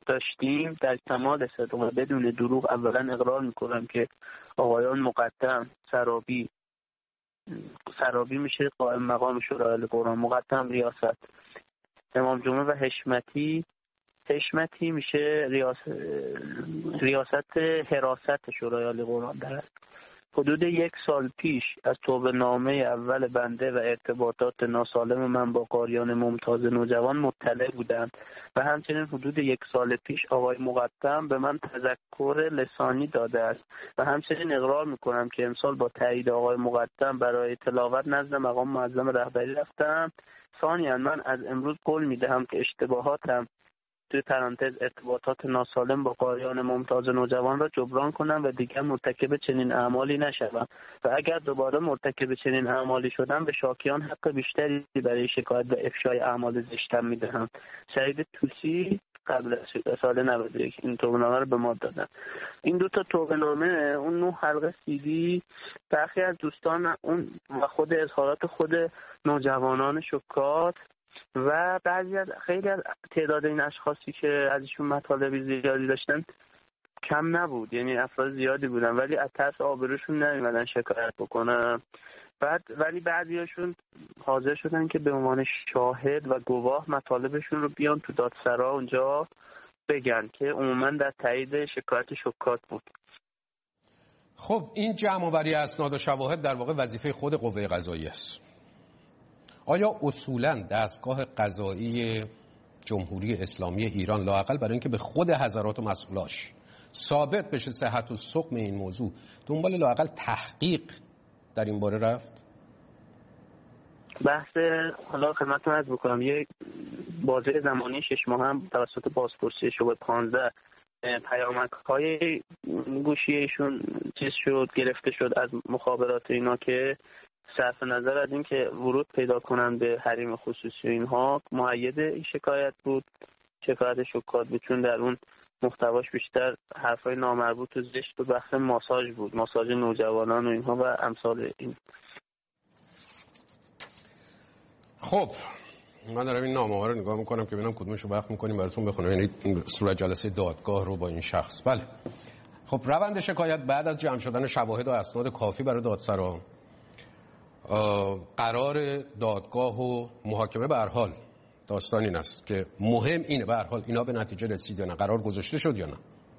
داشتیم در کمال صدق و بدون دروغ اولا اقرار میکنم که آقایان مقدم سرابی میشه قائم مقام شورای قرآن، مقدم ریاست، امام جمعه و حشمتی میشه ریاست حراست شورای قرآن. در حدود 1 سال پیش از توبه نامه اول بنده و ارتباطات ناسالم من با قاریان ممتاز نوجوان مطلع بودم و همچنین حدود 1 سال پیش آقای مقدم به من تذکر لسانی داده است و همچنین اقرار میکنم که امسال با تایید آقای مقدم برای تلاوت نزد مقام معظم رهبری رفتم. ثانیاً من از امروز قول میدهم که اشتباهاتم توی پرانتز ارتباطات ناسالم با قاریان ممتاز نوجوان را جبران کنم و دیگر مرتکب چنین اعمالی نشوم و اگر دوباره مرتکب چنین اعمالی شدم به شاکیان حق بیشتری برای شکایت و افشای اعمال زشتم میدهم. شهید توسی قبل از سال 91 این توبه‌نامه رو به ما دادن. این 2 تا توبه‌نامه، اون 9 حلقه CD، برخی از دوستان اون و خود اظهارات خود نوجوانان شکات و خیلی از تعداد این اشخاصی که ازشون مطالبی زیادی داشتن کم نبود، یعنی افراد زیادی بودن ولی از ترس آبروشون نمیمدن شکایت بکنن. ولی بعضیاشون حاضر شدن که به عنوان شاهد و گواه مطالبشون رو بیان تو دادسرا اونجا بگن که عموما در تایید شکایت شکات بود. خب این جمع‌آوری اسناد و شواهد در واقع وظیفه خود قوه قضاییه است. آیا اصولاً دستگاه قضایی جمهوری اسلامی ایران لااقل برای اینکه به خود حضرات و مسئولاش ثابت بشه صحت و سقم این موضوع دنبال لااقل تحقیق در این باره رفت؟ بحث حالا خدمتتون عرض بکنم یک بازه زمانی 6 ماه هم توسط بازپرسی شعبه 15 پیامک‌های گوشیشون گرفته شد از مخابرات اینا که صرف نظر از این که ورود پیدا کنن به حریم خصوصی اینها مؤید این شکایت بود، شکایت شکات بود، چون در اون محتواش بیشتر حرفای نامربوط و زشت و بحث ماساژ بود، ماساژ نوجوانان و اینها و امثال این. خب من دارم این نامه‌ها رو نگاه میکنم که ببینم کدومشو وقت میکنیم براتون بخونم، یعنی این صورت جلسه دادگاه رو با این شخص. بله خب روند شکایت بعد از جمع شدن شواهد و اسناد کافی برای دادسرا، قرار دادگاه و محاکمه به هر حال داستان این است که مهم اینه به هر حال اینا به نتیجه رسید یا نه، قرار گذاشته شد یا نه.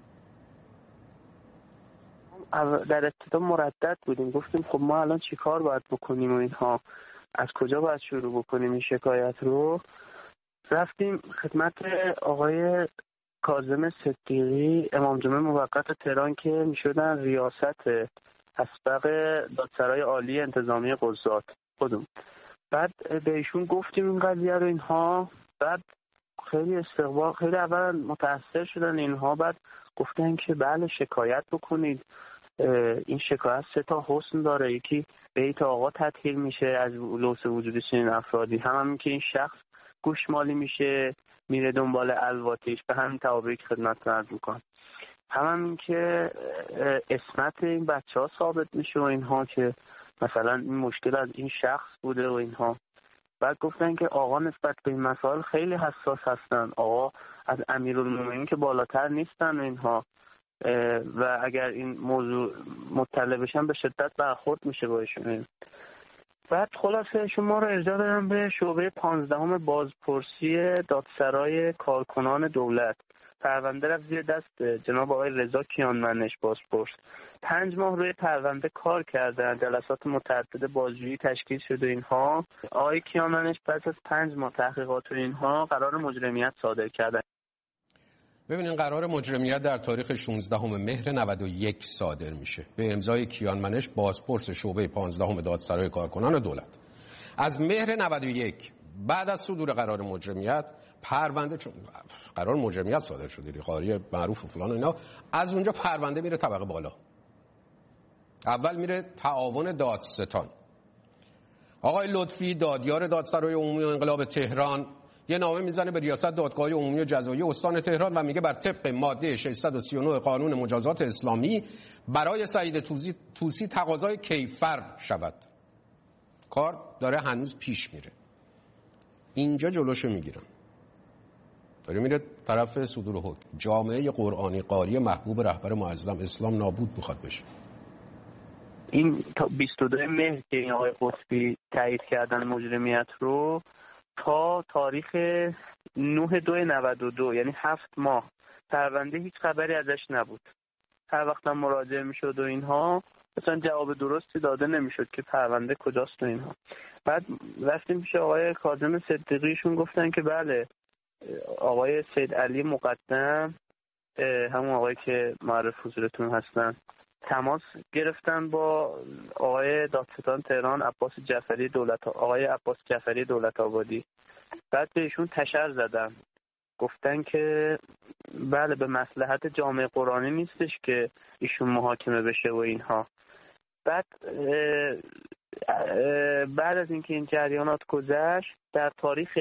در ابتدا مردد بودیم، گفتیم خب ما الان چی کار باید بکنیم و اینها، از کجا باید شروع بکنیم این شکایت رو. رفتیم خدمت آقای کاظم صدیقی امام جمعه موقت تهران که میشدن ریاست اسبق دادسرای عالی انتظامی قضات خودمون. بعد به ایشون گفتیم این قضیه رو اینها، بعد خیلی استقبال، خیلی اول متأثر شدن اینها، بعد گفتن که بله شکایت بکنید، این شکایت 3 تا حسن داره، یکی بیت آقا تطهیر میشه از لوث وجود چنین افرادی، همین که این شخص گوشمالی میشه میره دنبال الواتش، به همین توابع خدمت عرض میکنم، همین که اسمت این بچه‌ها ثابت میشه و اینها که مثلا این مشکل از این شخص بوده و اینها. بعد گفتن که آقا نسبت به این مسائل خیلی حساس هستن، آقا از امیرالمومنین که بالاتر نیستن و اینها و اگر این موضوع مطلع بشن به شدت برخورد میشه باشون. بعد خلاصه شما رو ارجاع دادم به شعبه 15 بازپرسی دادسرای کارکنان دولت. پرونده رفت زیر دست جناب آقای رضا کیانمنش بازپرس. 5 ماه روی پرونده کار کردن، جلسات متعدد بازجویی تشکیل شده اینها. آقای کیانمنش پس از 5 ماه تحقیقات و اینها قرار مجرمیت صادر کردن. ببینین قرار مجرمیت در تاریخ 16 مهر 91 صادر میشه به امضای کیانمنش بازپرس شعبه 15 دادسرای کارکنان دولت. از مهر 91 بعد از صدور قرار مجرمیت پرونده، چون قرار مجرمیت صادر شده قاری معروف و فلان و اینا، از اونجا پرونده میره طبقه بالا. اول میره تعاون دادستان. آقای لطفی دادیار دادسرای عمومی انقلاب تهران یه نامه میزنه به ریاست دادگاه عمومی جزایی استان تهران و میگه بر طبق ماده 639 قانون مجازات اسلامی برای سعید طوسی تقاضای کیفر شود. کار داره هنوز پیش میره. اینجا جلوشو میگیرن. داره میره طرف صدور حکم. جامعه قرآنی قاری محبوب رهبر معظم اسلام نابود میخواد بشه. این تا 22 مهر که این آقای قطبی تایید کردن مجرمیت رو، تا تاریخ 9/2/92 یعنی 7 ماه پرونده هیچ خبری ازش نبود. هر وقت هم مراجعه میشد و اینها مثلا جواب درستی داده نمیشد که پرونده کجاست و اینها. بعد رفتیم پیش آقای کاظم صدیقیشون، گفتن که بله آقای سید علی مقدم، همون آقای که معرف حضورتون هستن، تماس گرفتن با آقای دادستان تهران آقای عباس جعفری دولت آبادی. بعد بهشون تشر زدن، گفتن که بله به مصلحت جامعه قرآنی نیستش که ایشون محاکمه بشه و اینها. بعد از اینکه این جریانات گذشت، در تاریخ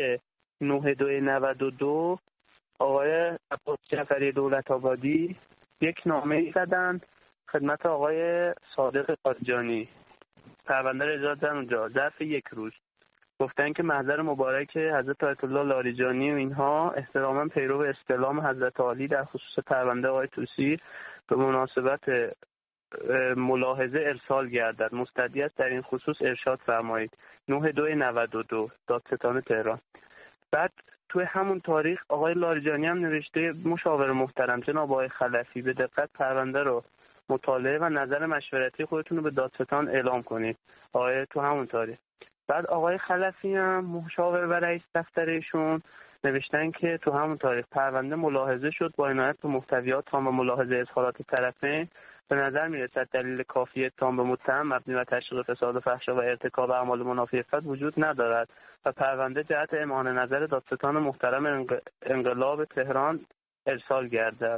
9/2/92 آقای عباس جعفری دولت آبادی یک نامه زدن خدمت آقای صادق قاجانی، پرونده رو اجرا کردن اونجا ظرف 1 روز. گفتن که محضر مبارک حضرت آیت الله لاریجانی و اینها احتراما پیرو استلام حضرت عالی در خصوص پرونده آقای طوسی به مناسبت ملاحظه ارسال گردد. مستدعی است در این خصوص ارشاد فرمایید. 9/2/92 دادستان تهران. بعد توی همون تاریخ آقای لاریجانی هم نوشته مشاور محترم جناب آقای خلفی به دقت پرونده رو مطالعه و نظر مشورتی خودتون رو به دادستان اعلام کنید. تو همون تاریخ. بعد آقای خلفی هم مشاور و رئیس دفترشون نوشتن که تو همون تاریخ پرونده ملاحظه شد، با عنایت به محتویات تام و ملاحظه اظهارات طرفین به نظر میرسد دلیل کافی اتهام به متهم مبنی بر تشویق فساد و فحشا و ارتکاب اعمال منافی عفت وجود ندارد و پرونده جهت اعمال نظر دادستان محترم انقلاب تهران ارسال گردد.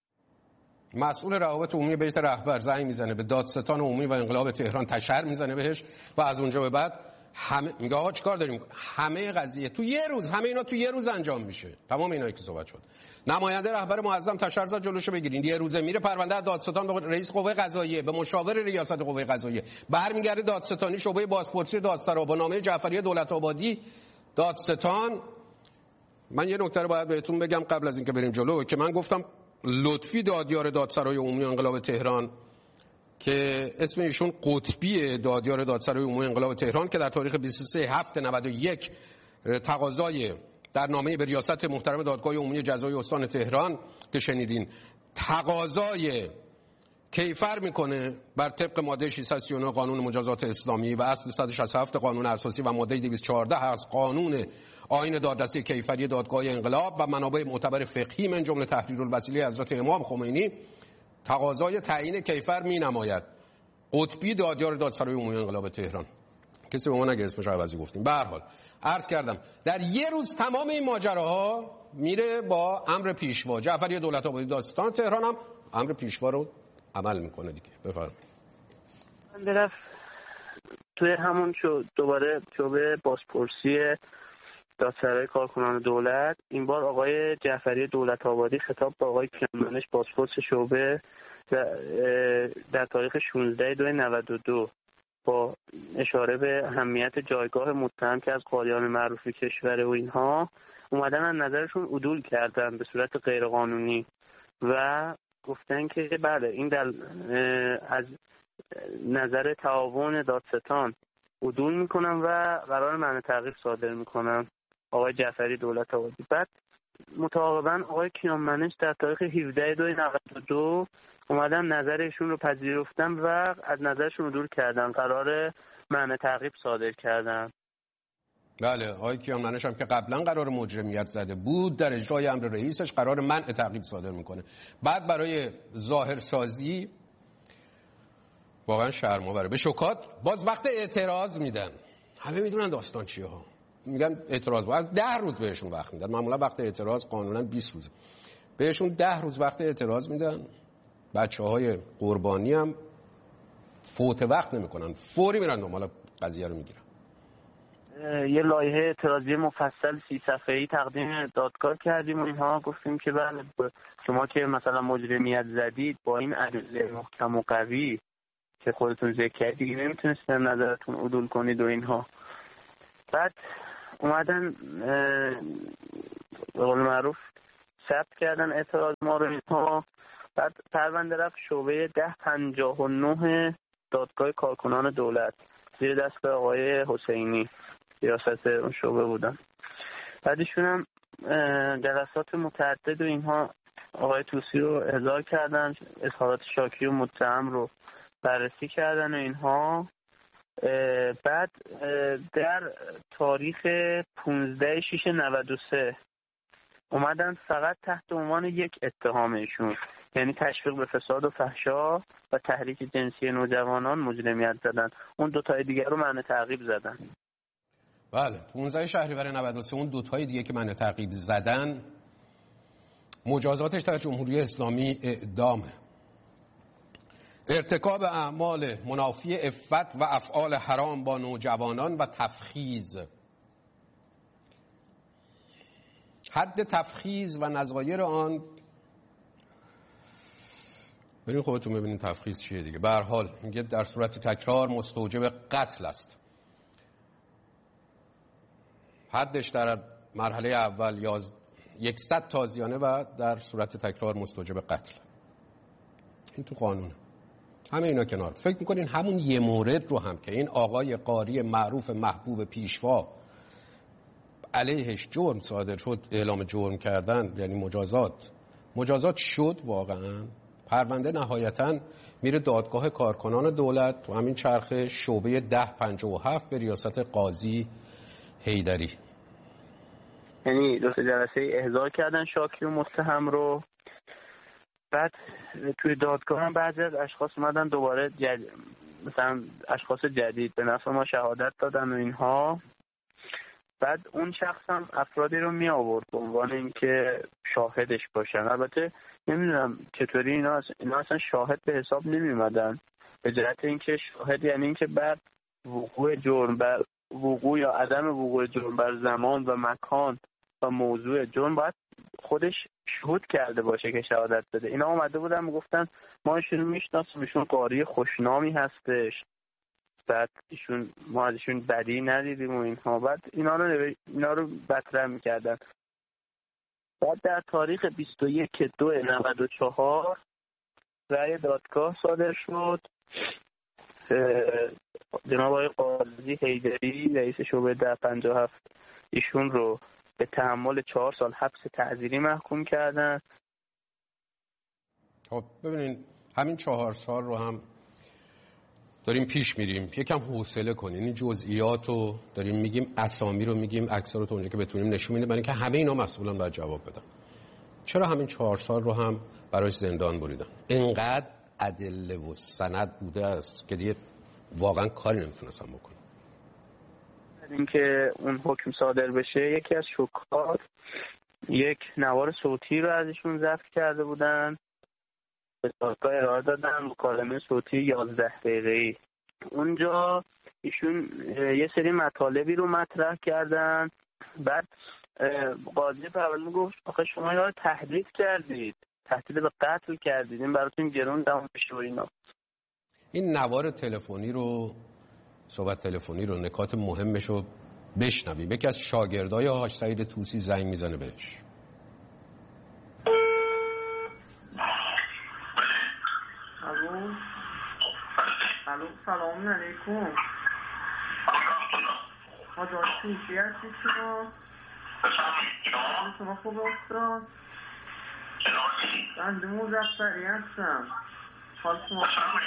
مسئول روابط عمومی بیت رهبر زنگ میزنه به دادستان عمومی و انقلاب تهران، تشر میزنه بهش و از اونجا به بعد میگه آقا چیکار داریم؟ همه قضیه تو یه روز، همه اینا تو یه روز انجام میشه. تمام اینایی که صحبت شد. نماینده رهبر معظم تشر زد جلوشو بگیرین. یه روزه میره پرونده از دادستان به رئیس قوه قضاییه، به مشاور ریاست قوه قضاییه، برمیگرده دادستانی شعبه بازپرسی دادسرا با نامه جعفری دولت آبادی دادستان. من یه نکته رو باید بهتون بگم قبل از اینکه بریم جلو، که من گفتم لطفی دادیار دادسرای عمومی انقلاب تهران که اسم ایشون قطبی دادیار دادسرای عمومی انقلاب تهران که در تاریخ 23/7/91 تقاضای در نامه به ریاست محترم دادگاه عمومی جزای استان تهران که شنیدین تقاضای کیفر میکنه بر طبق ماده 639 قانون مجازات اسلامی و اصل 167 قانون اساسی و ماده 214 از قانون آیین دادرسی کیفری دادگاه انقلاب و منابع معتبر فقهی من جمله تحریر الوسیله حضرت امام خمینی تقاضای تعیین کیفر می نماید. قطبی دادیار دادسرای عمومی انقلاب تهران. کسی به ما نگه اسمش عوضی گفتیم. به هر حال عرض کردم در یه روز تمام این ماجراها میره با امر پیشوا. جعفری دولت آبادی دادستان تهران هم امر پیشوا رو عمل میکنه دیگه. بفرمایید. من برم توی همون دوباره شعبه بازپرسی دادسرای کارکنان دولت، این بار آقای جعفری دولت آبادی خطاب به آقای کیانمنش بازپرس شعبه در تاریخ 16/2/92 با اشاره به اهمیت جایگاه متهم که از قاضیان معروف کشور و اینها اومدن از نظرشون عدول کردن به صورت غیرقانونی و گفتن که بله این از نظر تعاون دادستان عدول میکنن و قرار منع تعقیب صادر میکنن آقای جعفری دولت آبادی. بعد متعاقباً آقای کیانمنش در تاریخ 17/2/92 اومدن نظرشون رو پذیرفتن و از نظرشون عدول کردن، قرار منع تعقیب صادر کردن. بله آقای کیانمنش هم که قبلا قرار مجرمیت زده بود در اجرای امر رئیسش قرار منع تعقیب صادر میکنه. بعد برای ظاهرسازی واقعا شرم‌آوره به شکات باز وقت اعتراض میدن. همه میدونن داستان چیه ها. میگن اعتراض باید 10 روز بهشون وقت میدن. معمولا وقت اعتراض قانونا 20 روزه. بهشون 10 روز وقت اعتراض میدن. بچه‌های قربانی هم فوت وقت نمیکنن، فوری میرن دنبال قضیه رو میگیرن. یه لایحه اعتراضی مفصل 30 صفحه‌ای تقدیم دادگاه کردیم و اینها گفتیم که بله شما که مثلا مجرمیت زدید با این ادله محکم و قوی که خودتون ذکر کردید نمیتونستید نظرتون عدول کنید و اینها. بعد اومدن به قول معروف ثبت کردن اعتراض ما رو اینها. بعد پرونده رفت شعبه 1059 دادگاه کارکنان دولت زیر دست آقای حسینی، ریاست اون شعبه بودن. بعدشون هم جلسات متعدد و اینها آقای طوسی رو احضار کردن، اظهارات شاکی و متهم رو بررسی کردن و اینها. بعد در تاریخ 15/6/93 اومدن فقط تحت عنوان یک اتهامشون، یعنی تشویق به فساد و فحشا و تحریک جنسی نوجوانان مجرمیت زدن. اون دوتای دیگر رو معنی تعقیب زدن. بله، 15 شهریور 93 اون دوتای دیگه که معنی تعقیب زدن مجازاتش در جمهوری اسلامی اعدامه. ارتکاب اعمال منافی عفت و افعال حرام با نوجوانان و تفخیذ. حد تفخیذ و نظایر آن برین خودتون ببینید تفخیذ چیه دیگه. به هر حال میگه در صورت تکرار مستوجب قتل است. حدش در مرحله اول 100 تازیانه و در صورت تکرار مستوجب قتل. این تو قانونه. همه اینا کنار. فکر میکنین همون یه مورد رو هم که این آقای قاری معروف محبوب پیشوا علیهش جرم صادر شد، اعلام جرم کردن، یعنی مجازات شد واقعا. پرونده نهایتاً میره دادگاه کارکنان دولت تو همین چرخه شعبه 1057 به ریاست قاضی حیدری. یعنی دو جلسه احضار کردن شاکی و متهم رو. بعد توی دادگاه هم بعضی از اشخاص اومدن دوباره مثلا اشخاص جدید به نفع ما شهادت دادن و اینها. بعد اون شخص هم افرادی رو می آورد به عنوان اینکه شاهدش باشن. البته نمیدونم چطوری اینا اصلا شاهد به حساب نمی اومدن، به جهت اینکه شاهد یعنی اینکه بعد وقوع جرم بر وقوع یا عدم وقوع جرم بر زمان و مکان و موضوع جرم باید خودش شهود کرده باشه که شهادت بده. اینا اومده بودن میگفتن ما ایشون میشناسیم، ایشون قاری خوشنامی هستش، بعد ما ازشون بدی ندیدیم و اینها. بعد اینا رو مطرح میکردن. بعد در تاریخ 21/2/94 رأی دادگاه صادر شد. جناب آقای قاضی حیدری رئیس شعبه 1057 ایشون رو به تحمل 4 سال حبس تعزیری محکوم کردن. خب ببینین همین 4 سال رو هم داریم پیش میریم. یکم حوصله کنین. این جزئیات رو داریم میگیم، اسامی رو میگیم، عکس‌ها رو تا اونجا که بتونیم نشون میدیم، برای اینکه همه اینا مسئولان باید جواب بدن. چرا همین 4 سال رو هم براش زندان بریدن؟ اینقدر ادله و سند بوده است که دیگه واقعا کاری نمیتونستم بکنم. اینکه اون حکم صادر بشه، یکی از شکات یک نوار صوتی رو ازشون ضبط کرده بودن، به دادگاه ارائه دادن، مکالمه صوتی 11 دقیقه‌ای. اونجا ایشون یه سری مطالبی رو مطرح کردن. بعد قاضی پرونده گفت آخه شما اینا رو تهدید کردید، تهدید به قتل کردید، این براتون گرون تموم بشه و اینا. این نوار تلفنی رو، صحبت تلفنی رو، نکات مهمش رو بشنویم. یکی از شاگردای حاج سعید طوسی زنگ میزنه بهش. الو سلام علیکم. حاج طوسی هستی شما خوب استاد؟ من مظفری هستم. حال شما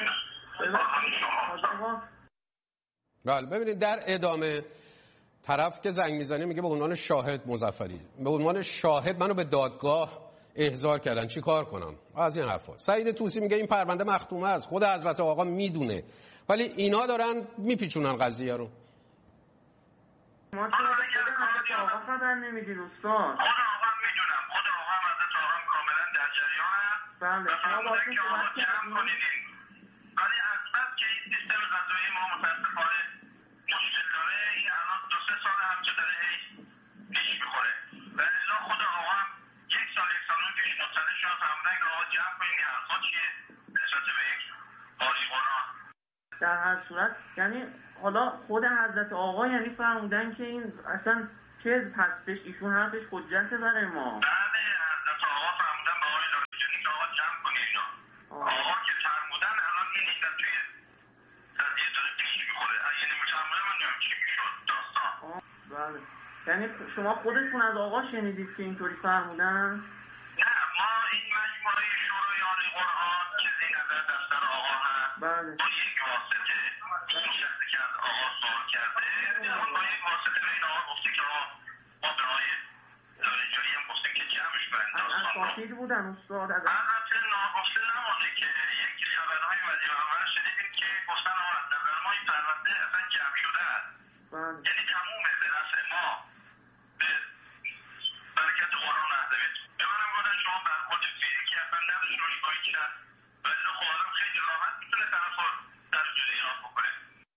بله ببینید در ادامه طرف که زنگ میزنه میگه به عنوان شاهد مظفری، به عنوان شاهد منو به دادگاه احضار کردن، چی کار کنم؟ از این حرفا. سعید طوسی میگه این پرونده مختومه است، خود حضرت آقا میدونه، ولی اینا دارن میپیچونن قضیه رو. ما چرا حضرت آقا خبر نمیدید استاد؟ خود آقا میدونم، خود آقا هم حضرت آقا کاملا در جریانم. بله شما باشون صحبت کردید. ولی اصلا که این سیستم قضایی ما متاسفانه مشکل داره. این الان 2-3 سال هم که داره پیش میخوره. ولی الا خود آقا هم 1 سال 1 سال اون پیش مطلع شما فهمدن که آقا جمع کنید این حرفا چیه نسبت به یک قاری قرآن. در هر صورت یعنی حالا خود حضرت آقا یعنی فرمودن که این اصلا چه پس ایشون حرفش حجته برای ما. بله حضرت آقا فرمودن به آقای لاریجانی که آقا جمع کنی اینا. آقا که فرمودن الان این اینا توی قضیه داره پیش میخوره. اگه نمیفرمودن من نمیم چی میشد داستان. بله یعنی شما خودتون از آقا شنیدید که اینطوری فرمودن؟ نه ما این مجموعه شورای عالی قرآن که زیر نظر دفتر آقا هست بله با یک واسطه اون شخصی که از آقا سوال کرده اون با یک واسطه به این آقا گفته که آقا ما به آقای لاریجانی هم گفتیم که جمعش برن داستان اساتید بودن استاد از البته ناگفته نمانده که یکی خبرهای وزیر اول شنیدیم که گفتن آقا از نظر ما این پرونده اصلا جمع شده است بله یعنی تمومه به نفع ما به برکت قرآن اهدویت به منم گفتن شما برخورد فیزیکی اصلا نداشته باشی با این شخص ولی خب آدم خیلی راحت میتونه طرف رو در جوری ایراد بکنه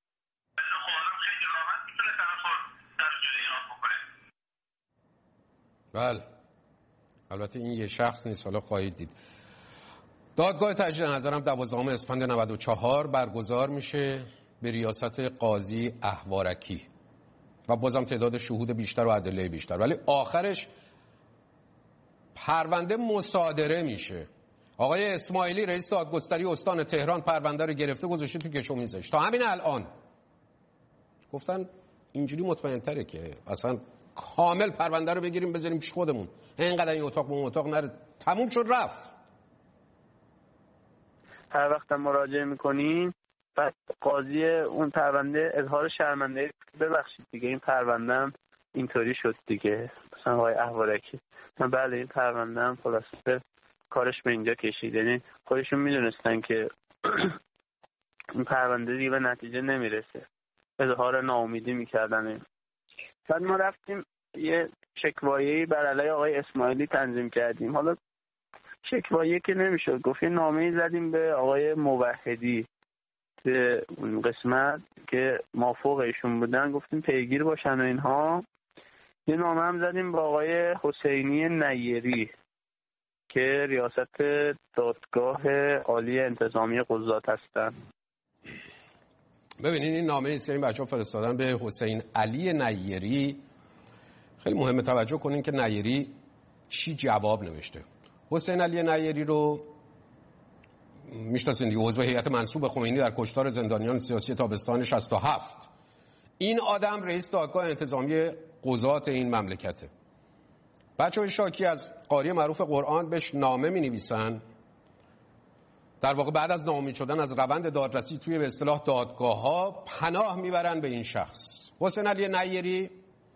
بله البته این یه شخص نیست، حالا خواهید دید. دادگاه تجدید نظرم 12 اسفند 94 برگزار میشه به ریاست قاضی احوارکی و بازم تعداد شهود بیشتر و ادله بیشتر، ولی آخرش پرونده مصادره میشه. آقای اسماعیلی رئیس دادگستری استان تهران پرونده رو گرفته گذاشته تو کشو میزش. تا همین الان گفتن اینجوری مطمئن‌تره که اصلا کامل پرونده رو بگیریم بذاریم پیش خودمون، اینقدر این اتاق به اون اتاق نره، تموم شد رفت. هر وقت مراجعه میکنین بعد قاضی اون پرونده اظهار شرمندگی ببخشید دیگه این پرونده‌ام اینطوری شد دیگه، مثلا آقای احوارکی بله این پرونده‌ام خلاصه کارش به اینجا کشید، یعنی خودشون میدونستن که این پرونده دیگه به نتیجه نمیرسه، اظهار ناامیدی میکردن. بعد ما رفتیم یه شکوایه‌ای بر علیه آقای اسماعیلی تنظیم کردیم. حالا شکوایه که نمیشد، گفت یه نامه‌ای زدیم به آقای موحدی به اون قسمت که مافوق ایشون بودن، گفتیم پیگیر باشن و اینها. یه نامه هم زدیم به آقای حسینی نیری که ریاست دادگاه عالی انتظامی قضات هستن. ببینید این نامه ایست که این بچه‌ها فرستادن به حسین علی نیری. خیلی مهمه توجه کنین که نیری چی جواب نوشته. حسین علی نیری رو میشناسین دیگه، عضو هیئت منصوب خمینی در کشتار زندانیان سیاسی تابستان 67. این آدم رئیس دادگاه انتظامی قضات این مملکته. بچه‌های شاکی از قاری معروف قرآن بهش نامه می‌نویسن، در واقع بعد از ناامید شدن از روند دادرسی توی به اصطلاح دادگاه‌ها پناه میبرن به این شخص. حسین علی نیری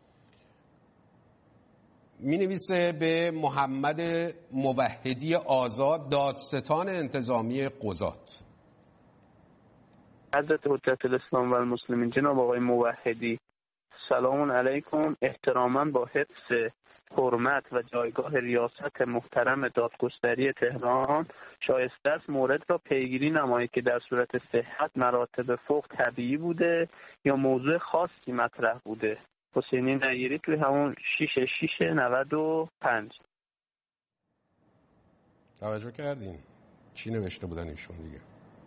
می‌نویسه به محمد موحدی آزاد دادستان انتظامی قضات. حضرت حجت الاسلام و المسلمین جناب آقای موحدی، سلام علیکم. احتراما با حفظ حرمت و جایگاه ریاست محترم دادگستری تهران شایسته است مورد را پیگیری نمایید که در صورت صحت مراتب فوق طبیعی بوده یا موضوع خاصی مطرح بوده. حسینی نیری توی همون 6/6/95. توجه کردین چی نوشته بودن ایشون دیگه؟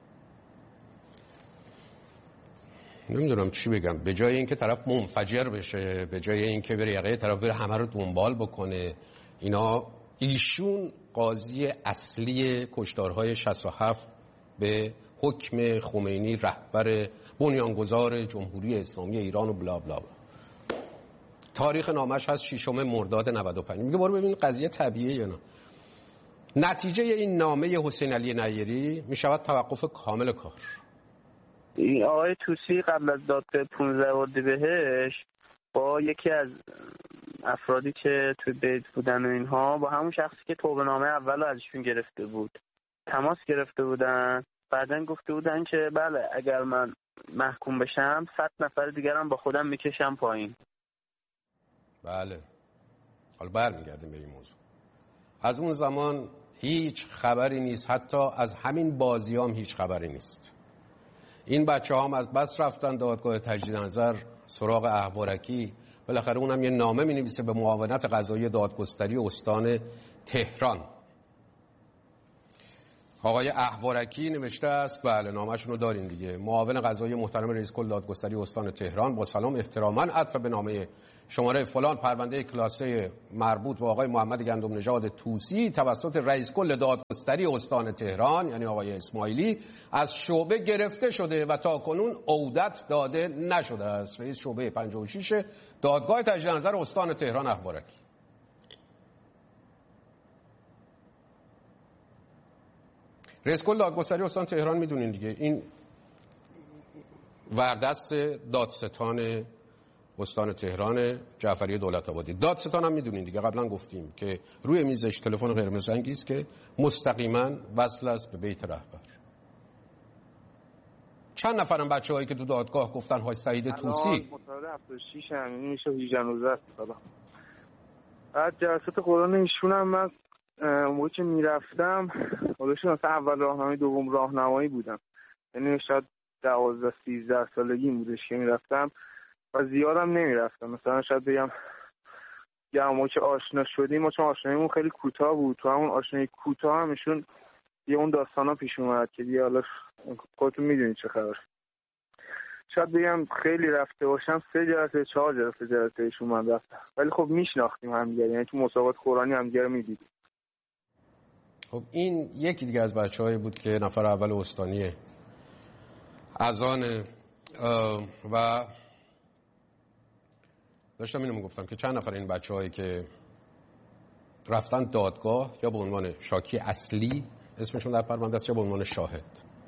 نمیدونم چی بگم. به جای اینکه طرف منفجر بشه، به جای اینکه بره یقه طرف بره همه رو دنبال بکنه، ایشون قاضی اصلی کشتارهای 67 به حکم خمینی رهبر بنیانگذار جمهوری اسلامی ایران و بلا بلا بلا. تاریخ نامش هست 6 مرداد 95. میگه برو ببین قضیه طبیعیه یا نه. نتیجه این نامه حسین علی نیری میشود توقف کامل کار. این آقای توسی قبل از دادگاه 15 اردیبهشت با یکی از افرادی که توی بیت بودن و اینها، با همون شخصی که توبه نامه اول ازشون گرفته بود تماس گرفته بودن. بعدن گفته بودن که بله اگر من محکوم بشم 100 نفر دیگرم با خودم میکشم پایین. بله حالا برمیگردیم به این موضوع. از اون زمان هیچ خبری نیست، حتی از همین بازیام هیچ خبری نیست. این بچه هم از بس رفتن دادگاه تجدید نظر سراغ احوارکی، بالاخره اونم یه نامه می نویسه به معاونت قضایی دادگستری استان تهران. آقای احوارکی نوشته است، بله نامه‌شون رو دارین دیگه. معاون قضایی محترم رئیس کل دادگستری استان تهران، با سلام احتراما عطف به نامه شماره فلان پرونده کلاسه مربوط به آقای محمد گندم نژاد طوسی توسط رئیس کل دادگستری استان تهران یعنی آقای اسماعیلی از شعبه گرفته شده و تا کنون عودت داده نشده است. رئیس شعبه 56 دادگاه تجدید نظر استان تهران احوارکی. رئیس کل دادگستری استان تهران میدونین دیگه، این وردست دادستان استان تهران جعفری دولت آبادی. دادستان هم میدونین دیگه، قبلا گفتیم که روی میزش تلفن قرمز رنگی است که مستقیما وصل است به بیت رهبر. چند نفرن بچه‌هایی که تو دادگاه گفتن های سعید طوسی؟ متولد 76 همین میشه 18 سال. بعد جلسات قرآن ایشون هم من موقعی که میرفتم خودشون مثلا اول راهنمایی دوم راهنمایی بودم، یعنی شاید 12-13 سالگی بودش که میرفتم و زیادم نمیرفتم. مثلا شاید بگم ما که آشنا شدیم، ما چون آشناییمون خیلی کوتاه بود، تو همون آشنایی کوتاه هم ایشون یه اون داستانا پیش اومد که دیگه حالا خودتون میدونید چه خبر. شاید بگم خیلی رفته باشم 3 جلسه 4 جلسه ایشون من رفتم، ولی خب میشناختیم همدیگه، یعنی تو مسابقات قرآنی همدیگه رو میدیدیم. خب این یکی دیگه از بچه‌هایی بود که نفر اول استانی اذان و داشتم اینو میگفتم که چند نفر این بچه‌هایی که رفتن دادگاه یا به عنوان شاکی اصلی اسمشون در پرونده است یا به عنوان شاهد،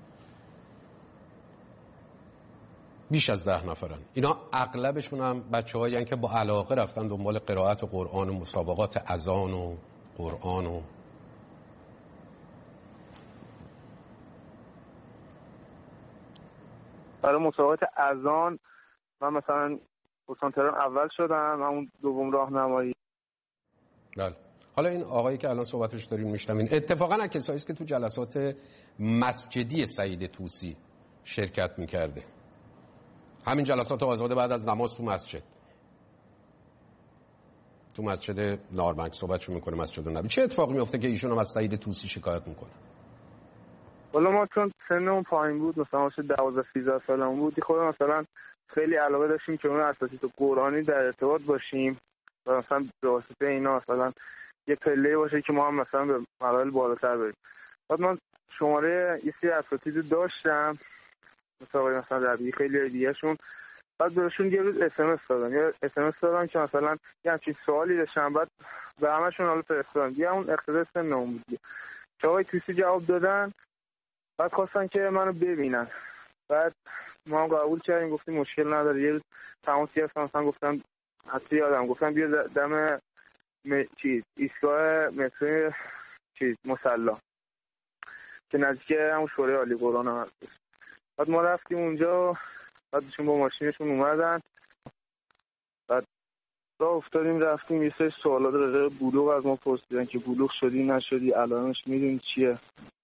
بیش از 10 نفرن. اینا اغلبشون هم بچه‌هایی هستن که با علاقه رفتن دنبال قرائت قرآن و مسابقات اذان و قرآن و برای مسابقات اذان من مثلا استان تهران اول شدم، همون دوم راهنمایی. بله. حالا این آقایی که الان صحبتش داریم میشنوین اتفاقا از کسایی است که تو جلسات مسجدی سعید طوسی شرکت میکرده. همین جلسات آزاده بعد از نماز تو مسجد نارمک صحبتشون میکنه، مسجد نبی. چه اتفاقی میفته که ایشون هم از سعید طوسی شکایت میکنه؟ والا ما چون سنمون پایین بود، مثلا 12-13 سالمون بود، خودم مثلا خیلی علاقه داشتیم که اون اساتید قرآنی در ارتباط باشیم و مثلا به واسطه اینا مثلا یه پله باشه که ما هم مثلا به مراحل بالاتر بریم. بعد من شماره یه سری اساتید داشتم مثلا ربیعی خیلی دیگه‌شون، بعد بهشون یه روز اس ام اس دادم که مثلا یه همچین سوالی داشتم، بعد به همشون حالا فرستادم دیگه، اون اقتضای سنمون بود دیگه. آقای طوسی جواب دادن، بعد خواستن که منو ببینن، بعد ما هم قبول کردیم، گفتیم مشکل نداره. یه روز تماس گرفتم، مثلا گفتم حتی یادم گفتم بیا دم ایستگاه مترو مصلا که نزدیک همون شورای عالی قرآن هم هست. بعد ما رفتیم اونجا، بعدشون با ماشینشون اومدن، بعد راه افتادیم رفتیم، یه سری سوالات راجع به بلوغ از ما پرسیدن که بلوغ شدی نشدی، علائمش میدونی چیه.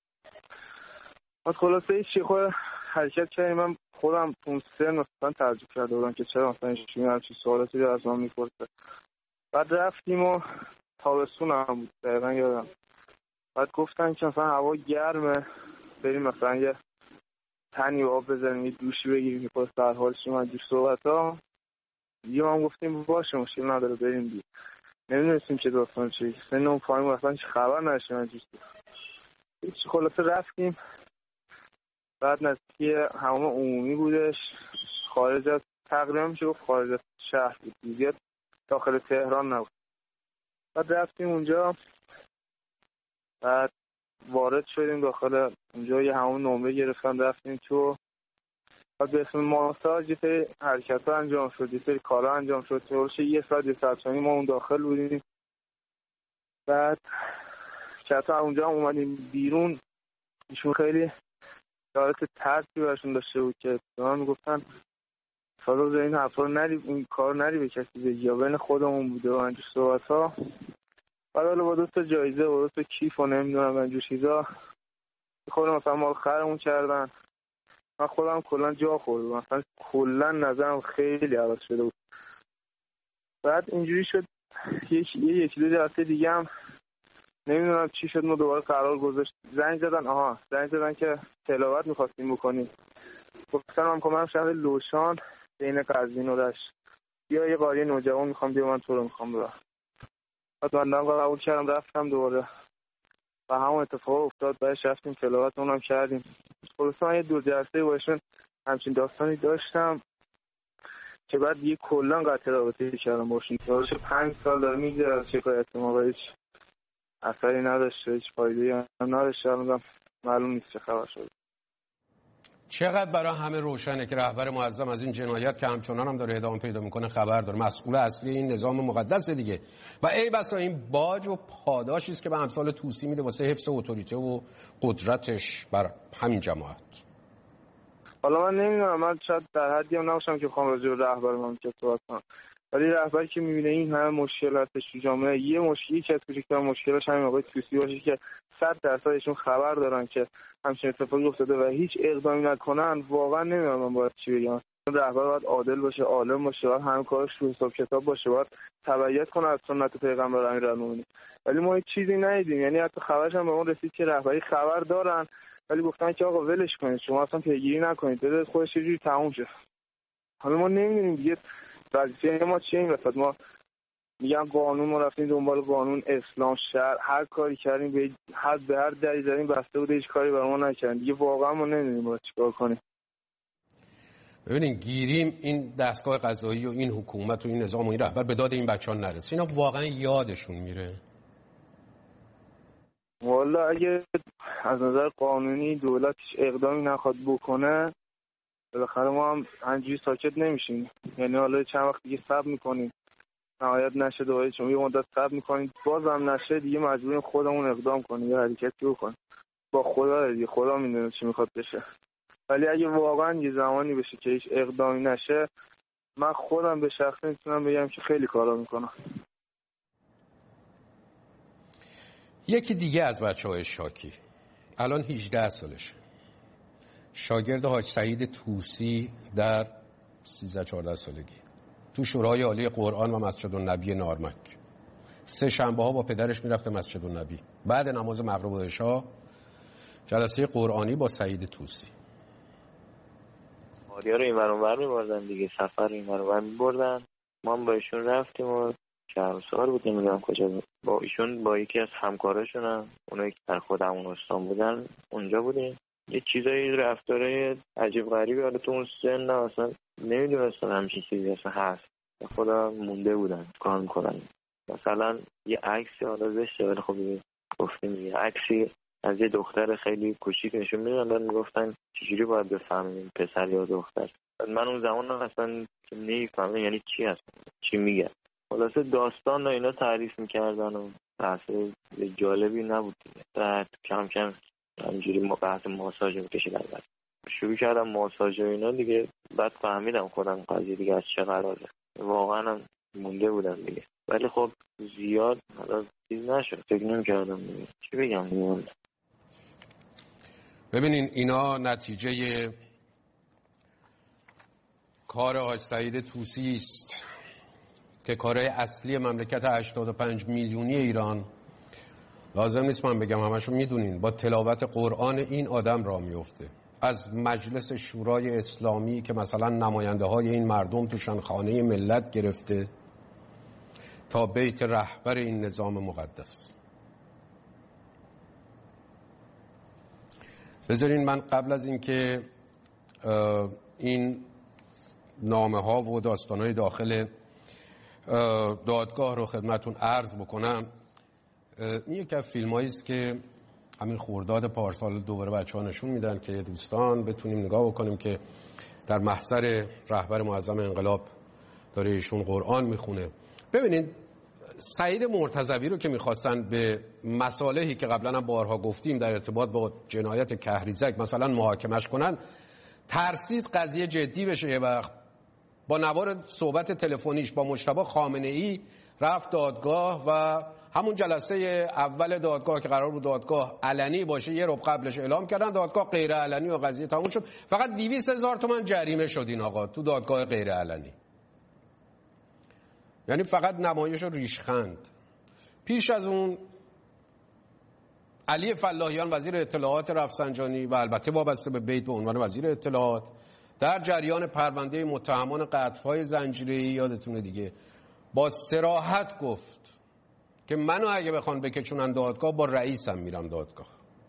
بعد خلاصه هیچی خود حرکت کردیم. من خودم اون سن مثلا تعجب کرده بودم که چرا مثلا ایشون همچین سوالاتی رو از ما میپرسه. بعد رفتیم و تابستون هم بود دقیقا یادم، بعد گفتن که مثلا هوا گرمه بریم مثلا یه تنی آب بزنیم یه دوشی بگیریم که پس در حال شما جور صحبت ها دیگه. ما هم گفتیم باشه مشکل نداره بریم دیگه. نمیدونستیم که داستان چیه، سن اون پایین مثلا چی خبر نداشتیم از هیچ. خلاصه رفتیم، بعد نزدیکی حمام عمومی بودش، خارج از تقریبا میشه گفت خارج از شهر بود دیگه، داخل تهران نبود. بعد رفتیم اونجا، بعد وارد شدیم داخل اونجا، یه همون نمره گرفتن رفتیم تو. بعد به اسم ماساژ یه سری حرکت‌ها انجام شد، یه سری کارا انجام شد. طورش یه ساعت ما اون داخل بودیم. بعد که اونجا هم اومدیم بیرون، ایشون خیلی حالت ترسی برشون داشته بود که من میگفتن صادق این حرفا رو نری، این کار نری به کسی بگی، یا بین خودمون بوده و اینجور صحبت‌ها. بعد حالا با 2 جایزه و 2 کیف و نمیدونم اینجور چیزا خودم مثلا مال خرمون کردن. من خودم کلا جا خوردم، مثلا کلا نظرم خیلی عوض شده بود. بعد اینجوری شد یکی 2 جلسه دیگه هم نمیدونم چی شد، ما دوباره قرار گذاشت. زنگ زدن که تلاوت می‌خواستیم بکنیم. گفتم من شهر لوشان بین قزوین و رشت، بیا یه قاری نوجوان میخوام بیا، من تو رو میخوام برم. بعد من قبول کردم، رفتم دوباره و همون اتفاق افتاد. بعدش رفتیم تلاوت اونم کردیم. خلاص من یه دو جلسه باشون همچین داستانی داشتم که بعد یه کلا قطع رابطه کردم باشون. داشت 5 سال داره میگذره از شکایت ما، هیچ اثری نداشته، هیچ فایده‌ای هم نداشته. معلوم نیست چه خبر شده. چقدر برای همه روشنه که رهبر معظم از این جنایت که همچنان هم داره ادامه پیدا میکنه خبر داره، مسئول اصلی این نظام مقدس دیگه، و ای بسا این باج و پاداشی است که به امثال طوسی میده واسه حفظ اتوریته و قدرتش بر همین جماعت. حالا من نمیدونم، من شاید در حدی هم نباشم که بخوام راجع به رهبر مملکت صحبت کنم، ولی رهبری که میبینه این همه مشکل هستش تو جامعه، یه مشکلی که از کوچکترین مشکلش همین آقای طوسی باشه که 100% ایشون خبر دارن که همچین اتفاقی افتاده و هیچ اقدامی نکنن، واقعا نمیدونم من باید چی بگم. رهبر باید عادل باشه، عالم باشه، باید همه کارش رو حساب کتاب باشه، باید تبعیت کنه از سنت پیغمبر امیرالمومنین. ولی ما هیچ چیزی ندیدیم، یعنی حتی خبرش هم به ما رسید که رهبری خبر دارن ولی گفتن که آقا ولش کنید، شما اصلا پیگیری نکنید، بذارید خودش یه جوری تموم شه. حالا ما نمیدونیم دیگه وظیفه ما چیه این وسط. ما میگم قانون، ما رفتیم دنبال قانون، اسلام، شرع، هر کاری کردیم، به هر دری زدیم بسته بوده، هیچ کاری برای ما نکردن دیگه. واقعا ما نمیدونیم باید چیکار کنیم. ببینین گیریم این دستگاه قضایی و این حکومت و این نظام و این رهبر به داد این بچه‌ها نرسه، اینا واقعا یادشون میره. والا اگه از نظر قانونی دولت اقدامی نخواد بکنه، بالاخره ما هم همینجوری ساکت نمیشیم. یعنی حالا چند وقت دیگه صبر میکنیم، نهایت نشه دوباره چون یه مدت صبر میکنیم، بازم نشه دیگه مجبوریم خودمون اقدام کنیم، یه حرکتی بکنیم. با خدا دیگه، خدا میدونه چی میخواد بشه. ولی اگه واقعا یه زمانی بشه که هیچ اقدامی نشه، من خودم به شخصه میتونم بگم که خیلی کارا میکنم. یکی دیگه از بچه‌های شاکی الان 18 سالشه، شاگرد حاج سعید طوسی در 13-14 سالگی تو شورای عالی قرآن و مسجد النبی نارمک. 3 شنبه‌ها با پدرش میرفته مسجد النبی، بعد نماز مغرب و عشا جلسه قرآنی با سعید طوسی. ماریا رو اینور اونور می‌بردن دیگه، سفر اینور اونور می‌بردن. ما هم با ایشون رفتیم و شهرسار بود، نمیدونم کجا بود، با ایشون با یکی از همکاراشون هم اونایی که در خود همون استان بودن اونجا بودیم. یه چیزایی رفتاره عجیب غریبی حالا تو اون سن اصلا نمیدونستم همچین چیزی اصلا هست، خودم مونده بودن کار میکنن. مثلا یه عکسی حالا زشته ولی خب گفتیم یه عکسی از یه دختر خیلی کوچیک نشون میدادن، میگفتن چجوری باید بفهمیم پسر یا دختر. من اون زمان اصلا نمیفهمم یعنی چی هست، چی میگه. خلاصه داستان و اینا تعریف میکردن و بحث جالبی نبود دیگه. بعد کم کم همینجوری بحث ماساژ میکشیدن، شروع کردم ماساژ و اینا دیگه. بعد فهمیدم خودم قضیه دیگه از چه قراره، واقعا هم مونده بودم دیگه. ولی خب زیاد حالا چیز نشد، فکر نمی‌کردم دیگه چی بگم دیگه. ببینین اینا نتیجه کار حاج سعید طوسی است که کارهای اصلی مملکت 85 میلیونی ایران، لازم نیست من بگم همشون میدونین، با تلاوت قرآن این آدم را میفته. از مجلس شورای اسلامی که مثلا نماینده های این مردم توشن خانه ملت گرفته تا بیت رهبر این نظام مقدس. بذارین من قبل از اینکه این نامه ها و داستان های داخل دادگاه رو خدمتون عرض بکنم، این یکی از فیلم هایی است که همین خرداد پارسال دوباره بچه ها نشون میدن که دوستان بتونیم نگاه بکنیم که در محضر رهبر معظم انقلاب داره ایشون قرآن میخونه. ببینید سعید مرتضوی رو که میخواستن به مصالحی که قبلا هم بارها گفتیم در ارتباط با جنایت کهریزک مثلا محاکمش کنن، ترسید قضیه جدی بشه. یه وقت با نوار صحبت تلفنیش با مجتبی خامنه‌ای رفت دادگاه و همون جلسه اول دادگاه که قرار بود دادگاه علنی باشه یه ربع قبلش اعلام کردن دادگاه غیر علنی و قضیه تموم شد. فقط 200,000 تومان جریمه شد این آقا تو دادگاه غیر علنی، یعنی فقط نمایش و ریشخند. پیش از اون علی فلاحیان وزیر اطلاعات رفسنجانی و البته وابسته به بیت به عنوان وزیر اطلاعات در جریان پرونده متهمان قطع‌های زنجیره‌ای یادتونه دیگه با صراحت گفت که منو اگه بخوان بکشونن دادگاه با رئیسم میرم دادگاه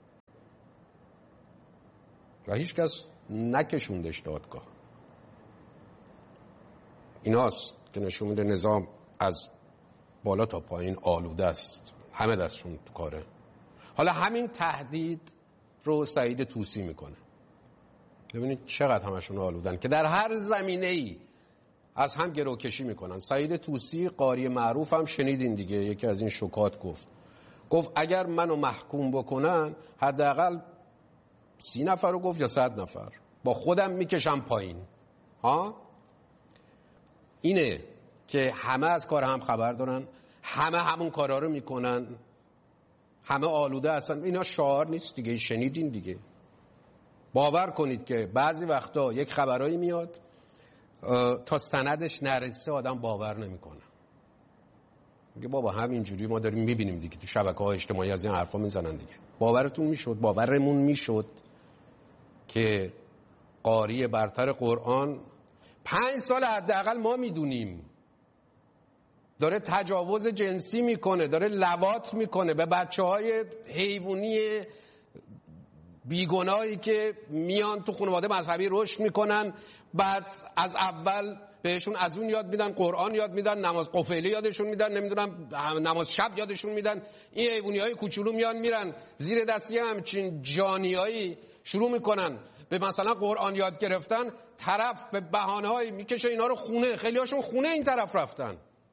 و هیچ کس نکشوندش دادگاه. ایناست که نشون میده نظام از بالا تا پایین آلوده است، همه دستشون تو کاره. حالا همین تهدید رو سعید طوسی میکنه. ببینید چقدر همشون آلودن که در هر زمینه‌ای از هم گروکشی میکنن. سعید طوسی قاری معروف هم شنیدین دیگه، یکی از این شکات گفت اگر منو محکوم بکنن حداقل 30 نفر رو گفت یا 100 نفر با خودم میکشم پایین. اینه که همه از کار هم خبر دارن، همه همون کارا رو میکنن، همه آلوده هستن. اینا شعار نیست دیگه، شنیدین دیگه. باور کنید که بعضی وقتا یک خبرایی میاد تا سندش نرسه آدم باور نمیکنه. میگه بابا همینجوری ما داریم میبینیم دیگه، تو شبکه‌های اجتماعی از این حرفا میزنن دیگه. باورمون میشد که قاری برتر قرآن 5 سال حداقل ما میدونیم داره تجاوز جنسی میکنه، داره لواط میکنه به بچه‌های حیوانی بیگناهی که میان تو خانواده مذهبی رشد میکنن، بعد از اول بهشون از اون یاد میدن، قرآن یاد میدن، نماز قفیله یادشون میدن، نمیدونم نماز شب یادشون میدن. این حیوانی‌های کوچولو میان میرن زیر دستی همچین جانیایی شروع میکنن به مثلا قرآن یاد گرفتن. طرف به بهانه‌های میکشه اینا رو خونه، خیلی هاشون خونه این طرف رفتن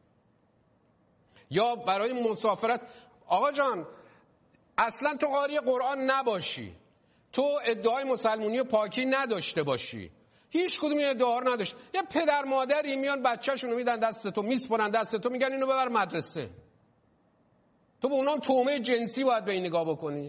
یا برای مسافرت. آقا جان اصلا تو قاری قرآن نباشی، تو ادعای مسلمونی و پاکی نداشته باشی، هیچ کدوم این ادعا رو نداشت، یه پدر مادری میان بچه‌شونو میدن دست تو، میسپرن دست تو، میگن اینو ببر مدرسه. تو به اونام تومه جنسی باید به این نگاه بکنی.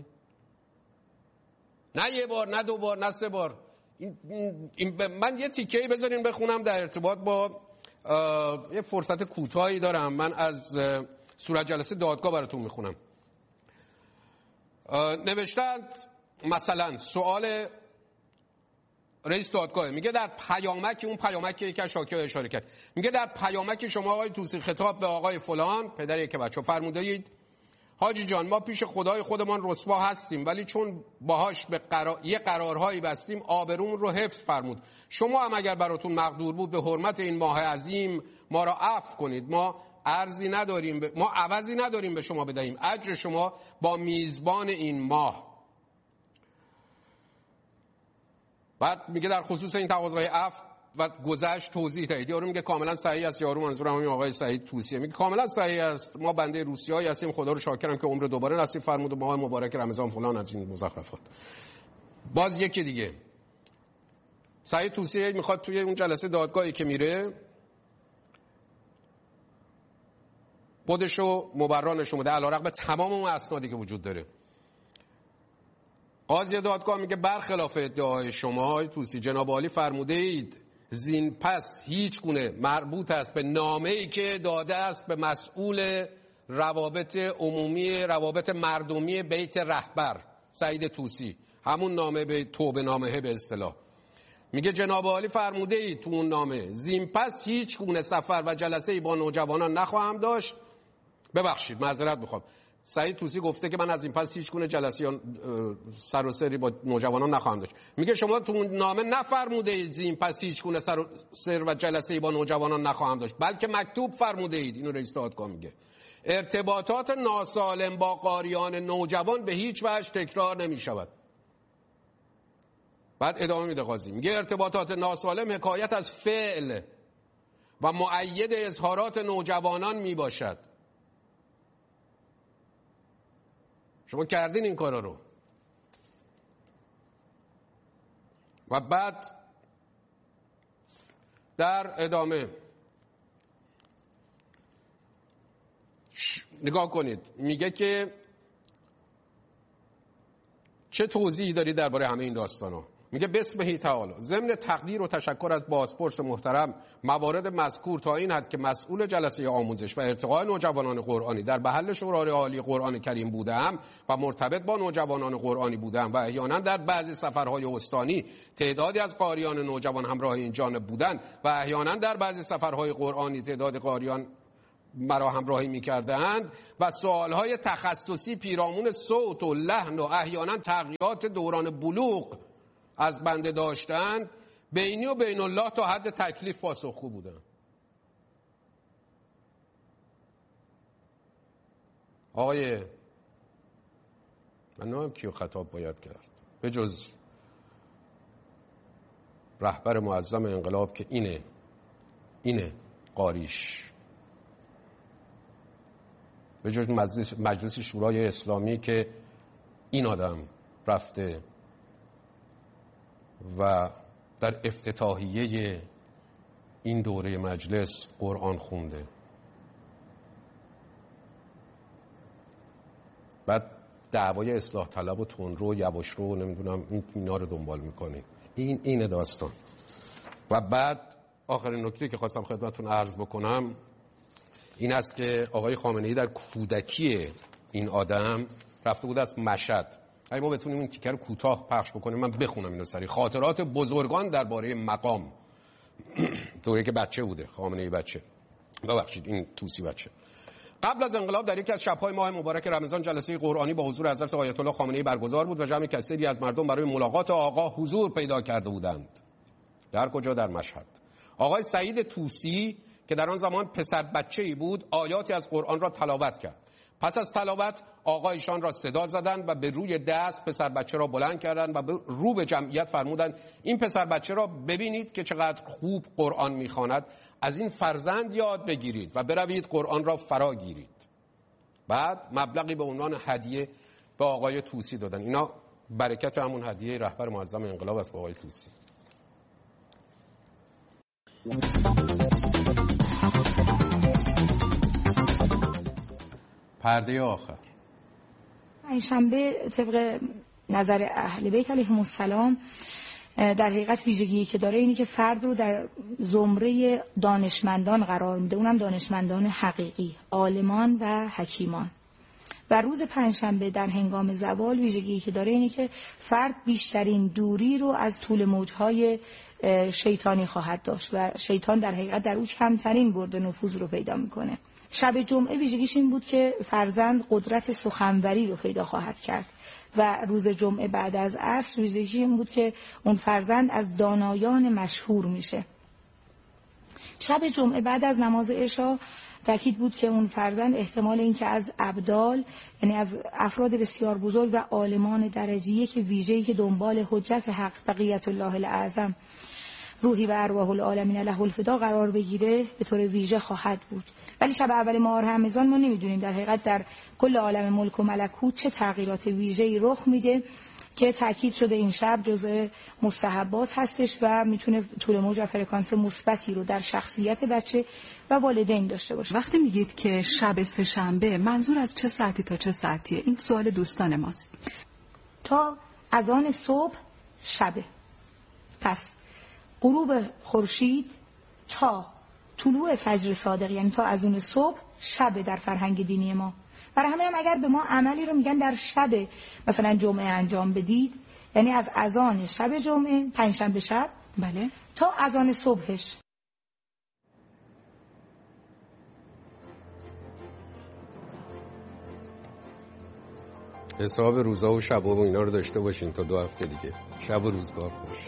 نه یه بار، نه 2 بار، نه 3 بار. من یه تیکه‌ای بذارین بخونم در ارتباط با یه فرصت کوتاهی دارم. من از صورت جلسه دادگاه براتون میخونم. نوشتند مثلا سوال رئیس دادگاه، میگه در پیامک، اون پیامکی که شاکر اشاره کرد، میگه در پیامک شما آقای طوسی خطاب به آقای فلان پدر یک بچه فرموده اید حاجی جان ما پیش خدای خودمان رسوا هستیم، ولی چون باهاش به یه قرارهایی بستیم آبرومون رو حفظ فرمود. شما هم اگر براتون مقدور بود به حرمت این ماه عظیم ما را عفو کنید. ما عوضی نداریم به شما بدهیم. اجر شما با میزبان این ماه. بعد میگه در خصوص این تقاضای عفو و گذشت توضیح دهید. یارو میگه کاملا صحیح است. یارو منظورم همین آقای سعید طوسیه، میگه کاملا صحیح است. ما بنده روسیایی هستیم، خدا رو شاکرم که عمر دوباره نصیب فرمود و ماه مبارک رمضان فلان از این مزخرفات. باز یکی دیگه سعید طوسیه میخواد توی اون جلسه دادگاهی که میره خودشو مبرا نشون بده علیرغم تمام اون اسنادی که وجود داره. قاضی دادگاه میگه برخلاف ادعای شما آقای طوسی جناب عالی فرموده اید زین پس هیچ گونه مربوط است به نامه‌ای که داده است به مسئول روابط عمومی روابط مردمی بیت رهبر سعید طوسی، همون نامه به توبه نامه به اصطلاح. میگه جناب عالی فرموده اید تو اون نامه زین پس هیچ گونه سفر و جلسه‌ای با نوجوانان نخواهم داشت. ببخشید معذرت میخوام، سعید طوسی گفته که من از این پس هیچ گونه جلسه یا سر و سری با نوجوانان نخواهم داشت. میگه شما تو نامه نفرموده اید این پس هیچ گونه سر و جلسه با نوجوانان نخواهم داشت، بلکه مکتوب فرموده اید. اینو رئیس دادگاه میگه ارتباطات ناسالم با قاریان نوجوان به هیچ وجه تکرار نمیشود. بعد ادامه میده قاضی، میگه ارتباطات ناسالم حکایت از فعل و مؤید اظهارات نوجوانان میباشد. شما کردین این کارا رو. و بعد در ادامه نگاه کنید، میگه که چه توضیحی داری درباره همه این داستانا. میگه بسمه تعالی ضمن تقدیر و تشکر از بازپرس محترم موارد مذکور تا این حد که مسئول جلسه آموزش و ارتقاء نوجوانان قرآنی در محل شورای عالی قرآن کریم بودم و مرتبط با نوجوانان قرآنی بودم و احیانا در بعضی سفرهای استانی تعدادی از قاریان نوجوان همراه این جانب بودند و احیانا در بعضی سفرهای قرآنی تعداد قاریان مرا همراهی می‌کردند و سوالهای تخصصی پیرامون صوت و لحن و احیانا تغییرات دوران بلوغ از بنده داشتند، بینی و بین الله تا حد تکلیف پاسخگو بودن. آقای من نمی‌دونم کیو خطاب باید کرد به جز رهبر معظم انقلاب که اینه قاریش، به جز مجلس شورای اسلامی که این آدم رفته و در افتتاحیه این دوره مجلس قرآن خونده. بعد دعوای اصلاح طلب و تندرو و یواشرو نمیدونم اینا رو دنبال میکنید. این داستان. و بعد آخرین نکته که خواستم خدمتتون عرض بکنم این است که آقای خامنه‌ای در کودکی این آدم رفته بود از مشهد. اگه ما بتونیم این تیکر کوتاه پخش بکنیم، من بخونم اینو سریع. خاطرات بزرگان درباره مقام. دوره که بچه بوده، خامنه‌ای بچه. ببخشید این طوسی بچه. قبل از انقلاب در یکی از شب‌های ماه مبارک رمضان جلسه قرآنی با حضور حضرت آیت الله خامنه‌ای برگزار بود و جمع کثیری از مردم برای ملاقات آقا حضور پیدا کرده بودند. در کجا؟ در مشهد. آقای سعید طوسی که در آن زمان پسر بچه‌ای بود، آیاتی از قرآن را تلاوت کرد. پس از تلاوت آقا ایشان را صدا زدند و به روی دست پسر بچه را بلند کردند و رو به جمعیت فرمودند این پسر بچه را ببینید که چقدر خوب قرآن می‌خواند، از این فرزند یاد بگیرید و بروید قرآن را فرا گیرید. بعد مبلغی به عنوان هدیه به آقای طوسی دادن. اینا برکت همون هدیه رهبر معظم انقلاب است به آقای طوسی. پرده آخر پنجشنبه طبق نظر اهل بیت علیهم السلام در حقیقت ویژگی که داره اینی که فرد رو در زمره دانشمندان قرار میده، اونم دانشمندان حقیقی، عالمان و حکیمان. و روز پنجشنبه در هنگام زوال ویژگی که داره اینی که فرد بیشترین دوری رو از طول موجهای شیطانی خواهد داشت و شیطان در حقیقت در او کمترین برد نفوذ رو پیدا میکنه. شب جمعه ویژگیش این بود که فرزند قدرت سخنوری رو پیدا خواهد کرد و روز جمعه بعد از عصر ویژگیش این بود که اون فرزند از دانایان مشهور میشه. شب جمعه بعد از نماز عشا تأکید بود که اون فرزند احتمال این که از ابدال، یعنی از افراد بسیار بزرگ و عالمان درجه یک ویژه‌ای که دنبال حجت حق بقیت الله الاعظم روحی و ارواح العالمین له الفدا قرار بگیره به طور ویژه خواهد بود. ولی شب اول ماه رمضان ما نمیدونیم در حقیقت در کل عالم ملک و ملکوت چه تغییرات ویژه‌ای رخ میده که تأکید شده این شب جزء مستحبات هستش و میتونه طول موج و فرکانس مثبتی رو در شخصیت بچه و والدین داشته باشه. وقتی میگید که شب سه‌شنبه منظور از چه ساعتی تا چه ساعتیه؟ این سوال دوستان ماست. تا اذان صبح شبه. پس غروب خورشید تا طلوع فجر صادق، یعنی تا اذان صبح شب در فرهنگ دینی ما. برای همین هم اگر به ما عملی رو میگن در شب مثلا جمعه انجام بدید، یعنی از اذان شب جمعه پنجشنبه شب بله تا اذان صبحش. حساب روزا و شب و اینا رو داشته باشین تا 2 هفته دیگه. شب و روزگار خوش.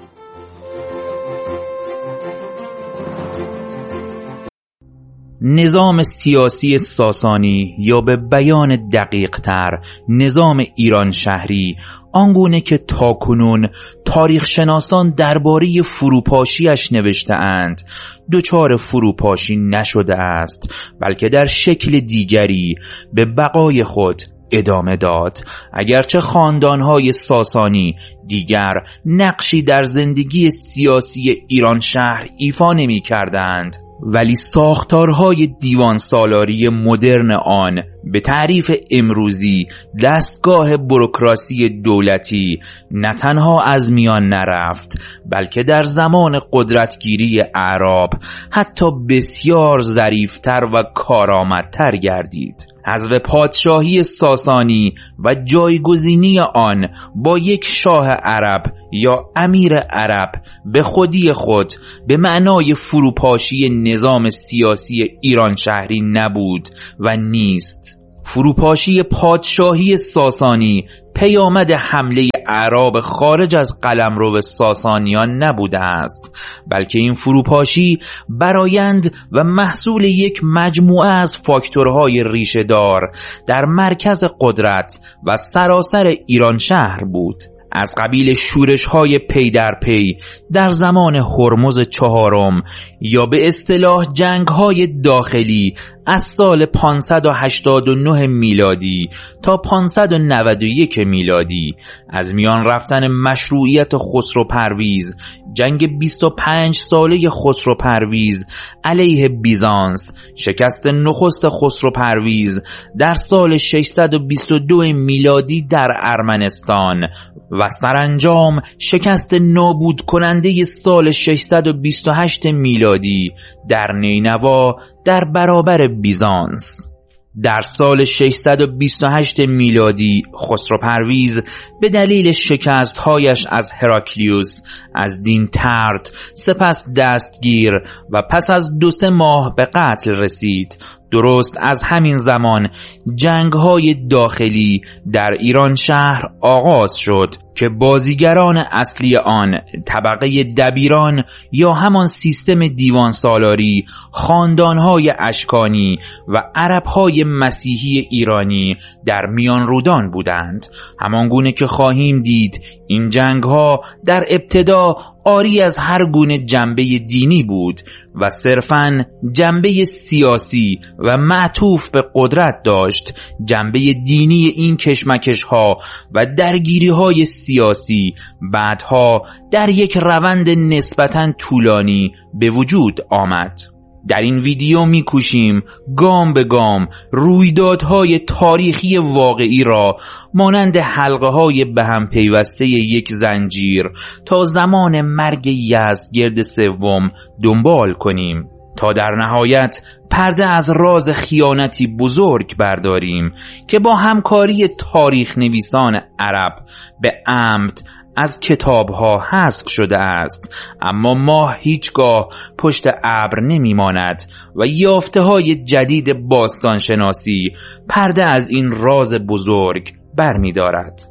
نظام سیاسی ساسانی یا به بیان دقیق تر نظام ایران شهری آنگونه که تاکنون تاریخ شناسان درباره فروپاشیش نوشته اند دچار فروپاشی نشده است، بلکه در شکل دیگری به بقای خود ادامه داد. اگرچه خاندانهای ساسانی دیگر نقشی در زندگی سیاسی ایران شهر ایفا نمی کردند، ولی ساختارهای دیوان سالاری مدرن آن به تعریف امروزی دستگاه بوروکراسی دولتی نه تنها از میان نرفت، بلکه در زمان قدرتگیری اعراب حتی بسیار ظریف‌تر و کارآمدتر گردید. حذف پادشاهی ساسانی و جایگزینی آن با یک شاه عرب یا امیر عرب به خودی خود به معنای فروپاشی نظام سیاسی ایران شهری نبود و نیست. فروپاشی پادشاهی ساسانی پیامد حمله اعراب خارج از قلمرو ساسانیان نبوده است، بلکه این فروپاشی برآیند و محصول یک مجموعه از فاکتورهای ریشه‌دار در مرکز قدرت و سراسر ایران شهر بود. از قبیل شورش‌های پی در پی در زمان هرمز چهارم یا به اصطلاح جنگ‌های داخلی از سال 589 میلادی تا 591 میلادی، از میان رفتن مشروعیت خسرو پرویز، جنگ 25 ساله خسرو پرویز علیه بیزانس، شکست نخست خسرو پرویز در سال 622 میلادی در ارمنستان و سرانجام شکست نابود کننده سال 628 میلادی در نینوا در برابر بیزانس. در سال 628 میلادی خسرو پرویز به دلیل شکست‌هایش از هراکلیوس از دین طرد، سپس دستگیر و پس از 2-3 ماه به قتل رسید. درست از همین زمان جنگ‌های داخلی در ایران شهر آغاز شد که بازیگران اصلی آن طبقه دبیران یا همان سیستم دیوان سالاری، خاندان‌های اشکانی و عرب‌های مسیحی ایرانی در میان رودان بودند. همانگونه که خواهیم دید این جنگ‌ها در ابتدا عاری از هر گونه جنبه دینی بود و صرفاً جنبه سیاسی و معطوف به قدرت داشت. جنبه دینی این کشمکش‌ها و درگیری‌های سیاسی بعدها در یک روند نسبتاً طولانی به وجود آمد. در این ویدیو می‌کوشیم گام به گام رویدادهای تاریخی واقعی را مانند حلقه‌های به هم پیوسته یک زنجیر تا زمان مرگ یزدگرد سوم دنبال کنیم تا در نهایت پرده از راز خیانتی بزرگ برداریم که با همکاری تاریخ نویسان عرب به عمد از کتاب‌ها حذف شده است، اما ماه هیچگاه پشت ابر نمی‌ماند و یافته‌های جدید باستانشناسی پرده از این راز بزرگ برمی‌دارد.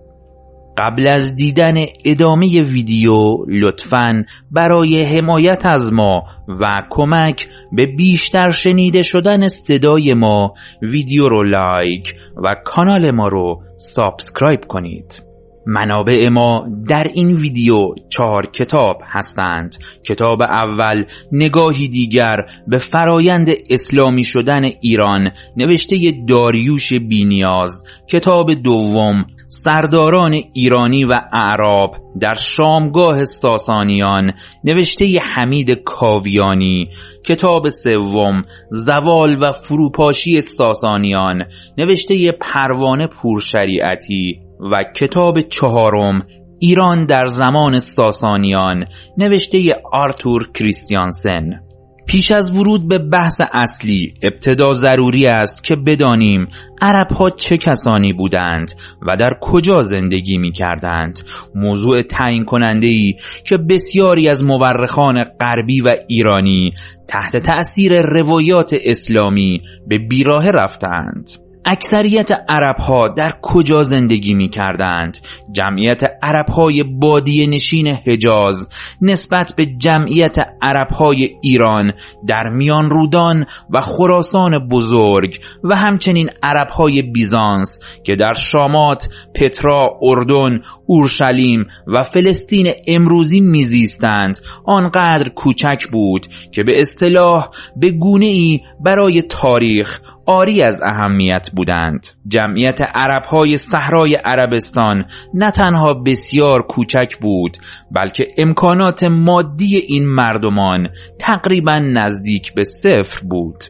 قبل از دیدن ادامه ویدیو لطفاً برای حمایت از ما و کمک به بیشتر شنیده شدن صدای ما ویدیو رو لایک و کانال ما رو سابسکرایب کنید. منابع ما در این ویدیو 4 کتاب هستند. کتاب اول نگاهی دیگر به فرایند اسلامی شدن ایران نوشته داریوش بینیاز. کتاب دوم سرداران ایرانی و اعراب در شامگاه ساسانیان نوشته حمید کاویانی. کتاب سوم زوال و فروپاشی ساسانیان نوشته پروانه پورشریعتی و کتاب چهارم ایران در زمان ساسانیان نوشته آرتور کریستیانسن. پیش از ورود به بحث اصلی ابتدا ضروری است که بدانیم عرب‌ها چه کسانی بودند و در کجا زندگی می‌کردند. موضوع تعیین کننده‌ای که بسیاری از مورخان غربی و ایرانی تحت تأثیر روایات اسلامی به بیراهه رفتند. اکثریت عرب‌ها در کجا زندگی می‌کردند؟ جمعیت عرب‌های بادیه نشین حجاز نسبت به جمعیت عرب‌های ایران در میان رودان و خراسان بزرگ و همچنین عرب‌های بیزانس که در شامات، پترا، اردن، اورشلیم و فلسطین امروزی میزیستند آنقدر کوچک بود که به اصطلاح به گونه‌ای برای تاریخ عاری از اهمیت بودند. جمعیت عرب‌های صحرای عربستان نه تنها بسیار کوچک بود، بلکه امکانات مادی این مردمان تقریباً نزدیک به صفر بود.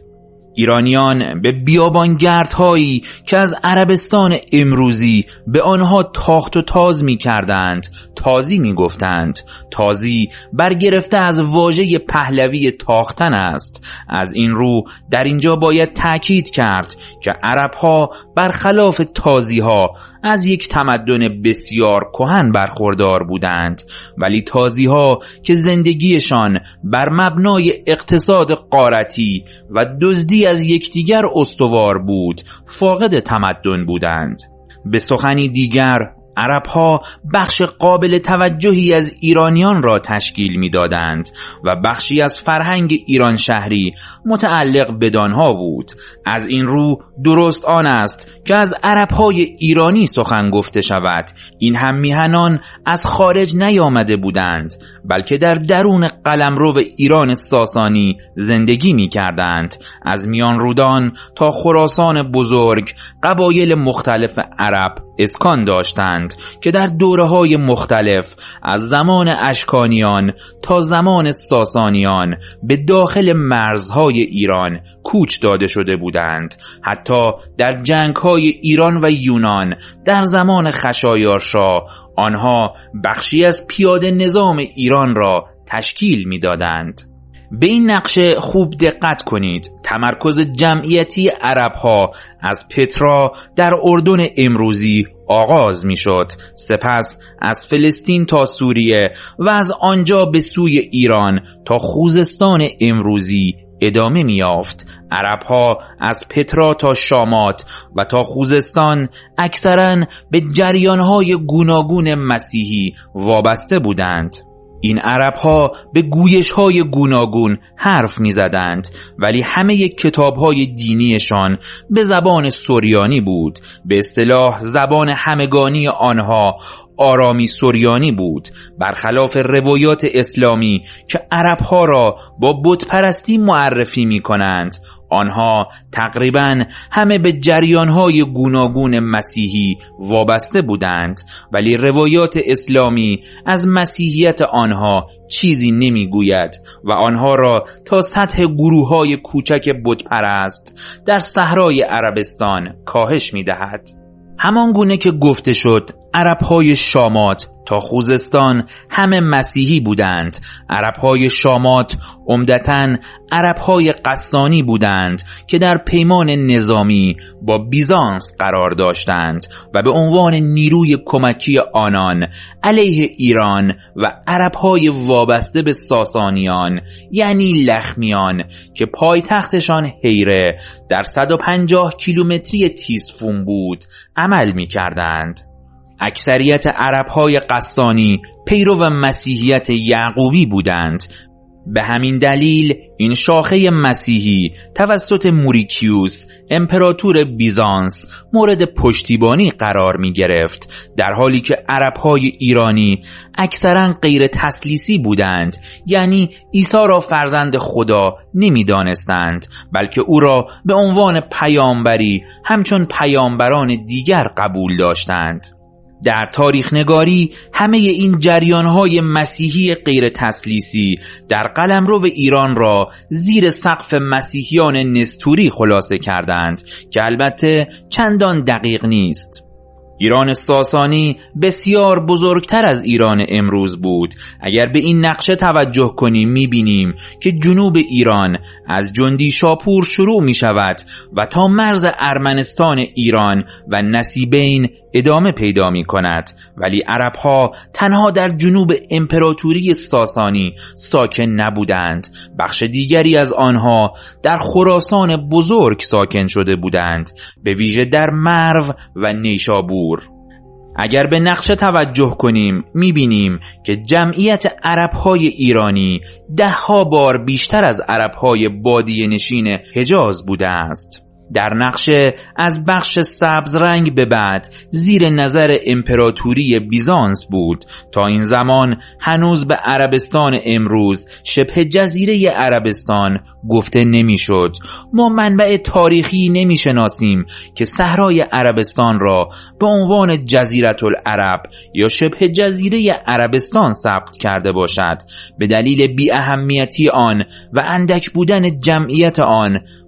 ایرانیان به بیابانگردهایی که از عربستان امروزی به آنها تاخت و تاز می کردند تازی می گفتند. تازی برگرفته از واژه پهلوی تاختن است. از این رو در اینجا باید تأکید کرد که عربها برخلاف تازیها از یک تمدن بسیار کهن برخوردار بودند، ولی تازیها که زندگیشان بر مبنای اقتصاد غارتی و دزدی از یکدیگر استوار بود فاقد تمدن بودند. به سخنی دیگر عربها بخش قابل توجهی از ایرانیان را تشکیل می‌دادند و بخشی از فرهنگ ایران شهری متعلق بدانها بود. از این رو درست آن است که از عربهای ایرانی سخن گفته شود. این هم میهنان از خارج نیامده بودند، بلکه در درون قلمرو ایران ساسانی زندگی می‌کردند. از میان رودان تا خراسان بزرگ قبایل مختلف عرب اسکان داشتند که در دوره‌های مختلف از زمان اشکانیان تا زمان ساسانیان به داخل مرزهای ایران کوچ داده شده بودند. حتی در جنگ‌های ایران و یونان در زمان خشایارشا آنها بخشی از پیاده نظام ایران را تشکیل می‌دادند. به این نقشه خوب دقت کنید. تمرکز جمعیتی عربها از پترا در اردن امروزی آغاز می شد، سپس از فلسطین تا سوریه و از آنجا به سوی ایران تا خوزستان امروزی ادامه می یافت. عربها از پترا تا شامات و تا خوزستان اکثراً به جریانهای گوناگون مسیحی وابسته بودند. این عربها به گویش‌های گوناگون حرف می‌زدند، ولی همه کتاب‌های دینیشان به زبان سوریانی بود. به اصطلاح زبان همگانی آنها آرامی سوریانی بود، برخلاف روایات اسلامی که عربها را با بتپرستی معرفی می‌کنند. آنها تقریباً همه به جریانهای گوناگون مسیحی وابسته بودند، ولی روایات اسلامی از مسیحیت آنها چیزی نمیگوید و آنها را تا سطح گروه‌های کوچک بتپرست در صحرای عربستان کاهش می‌دهد. همان گونه که گفته شد عرب‌های شامات تا خوزستان همه مسیحی بودند. عرب‌های شامات عمدتاً عرب‌های قسطانی بودند که در پیمان نظامی با بیزانس قرار داشتند و به عنوان نیروی کمکی آنان علیه ایران و عرب‌های وابسته به ساسانیان یعنی لخمیان که پایتختشان هیره در 150 کیلومتری تیزفون بود عمل می‌کردند. اکثریت عرب‌های قسطانی پیرو مسیحیت یعقوبی بودند. به همین دلیل این شاخه مسیحی توسط موریکیوس امپراتور بیزانس مورد پشتیبانی قرار می گرفت، در حالی که عرب‌های ایرانی اکثراً غیر تثلیثی بودند، یعنی عیسی را فرزند خدا نمی دانستند، بلکه او را به عنوان پیامبری همچون پیامبران دیگر قبول داشتند. در تاریخ نگاری همه این جریانهای مسیحی غیر تثلیثی در قلمرو ایران را زیر سقف مسیحیان نستوری خلاصه کردند که البته چندان دقیق نیست. ایران ساسانی بسیار بزرگتر از ایران امروز بود. اگر به این نقشه توجه کنیم می‌بینیم که جنوب ایران از جندی شاپور شروع می شود و تا مرز ارمنستان ایران و نصیبین ادامه پیدا می کند، ولی عربها تنها در جنوب امپراتوری ساسانی ساکن نبودند. بخش دیگری از آنها در خراسان بزرگ ساکن شده بودند، به ویژه در مرو و نیشابور. اگر به نقشه توجه کنیم میبینیم که جمعیت عربهای ایرانی 10 بار بیشتر از عربهای بادیه نشین حجاز بوده است. در نقشه از بخش سبز رنگ به بعد زیر نظر امپراتوری بیزانس بود. تا این زمان هنوز به عربستان امروز شبه جزیره عربستان گفته نمیشد. ما منبع تاریخی نمیشناسیم که صحرای عربستان را به عنوان جزیره العرب یا شبه جزیره عربستان ثبت کرده باشد. به دلیل بی اهمیتی آن و اندک بودن جمعیت آن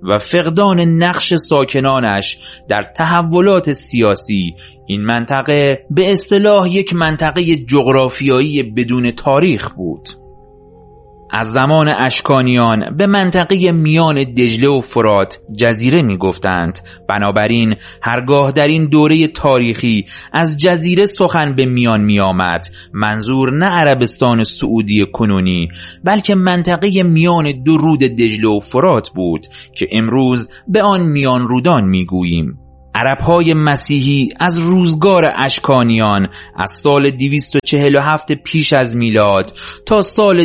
و فقدان نقش ساکنانش در تحولات سیاسی این منطقه به اصطلاح یک منطقه جغرافیایی بدون تاریخ بود. از زمان اشکانیان به منطقه میان دجله و فرات جزیره می گفتند. بنابراین هرگاه در این دوره تاریخی از جزیره سخن به میان می آمد، منظور نه عربستان سعودی کنونی بلکه منطقه میان دو رود دجله و فرات بود که امروز به آن میان رودان می گوییم. عرب‌های مسیحی از روزگار اشکانیان از سال 247 پیش از میلاد تا سال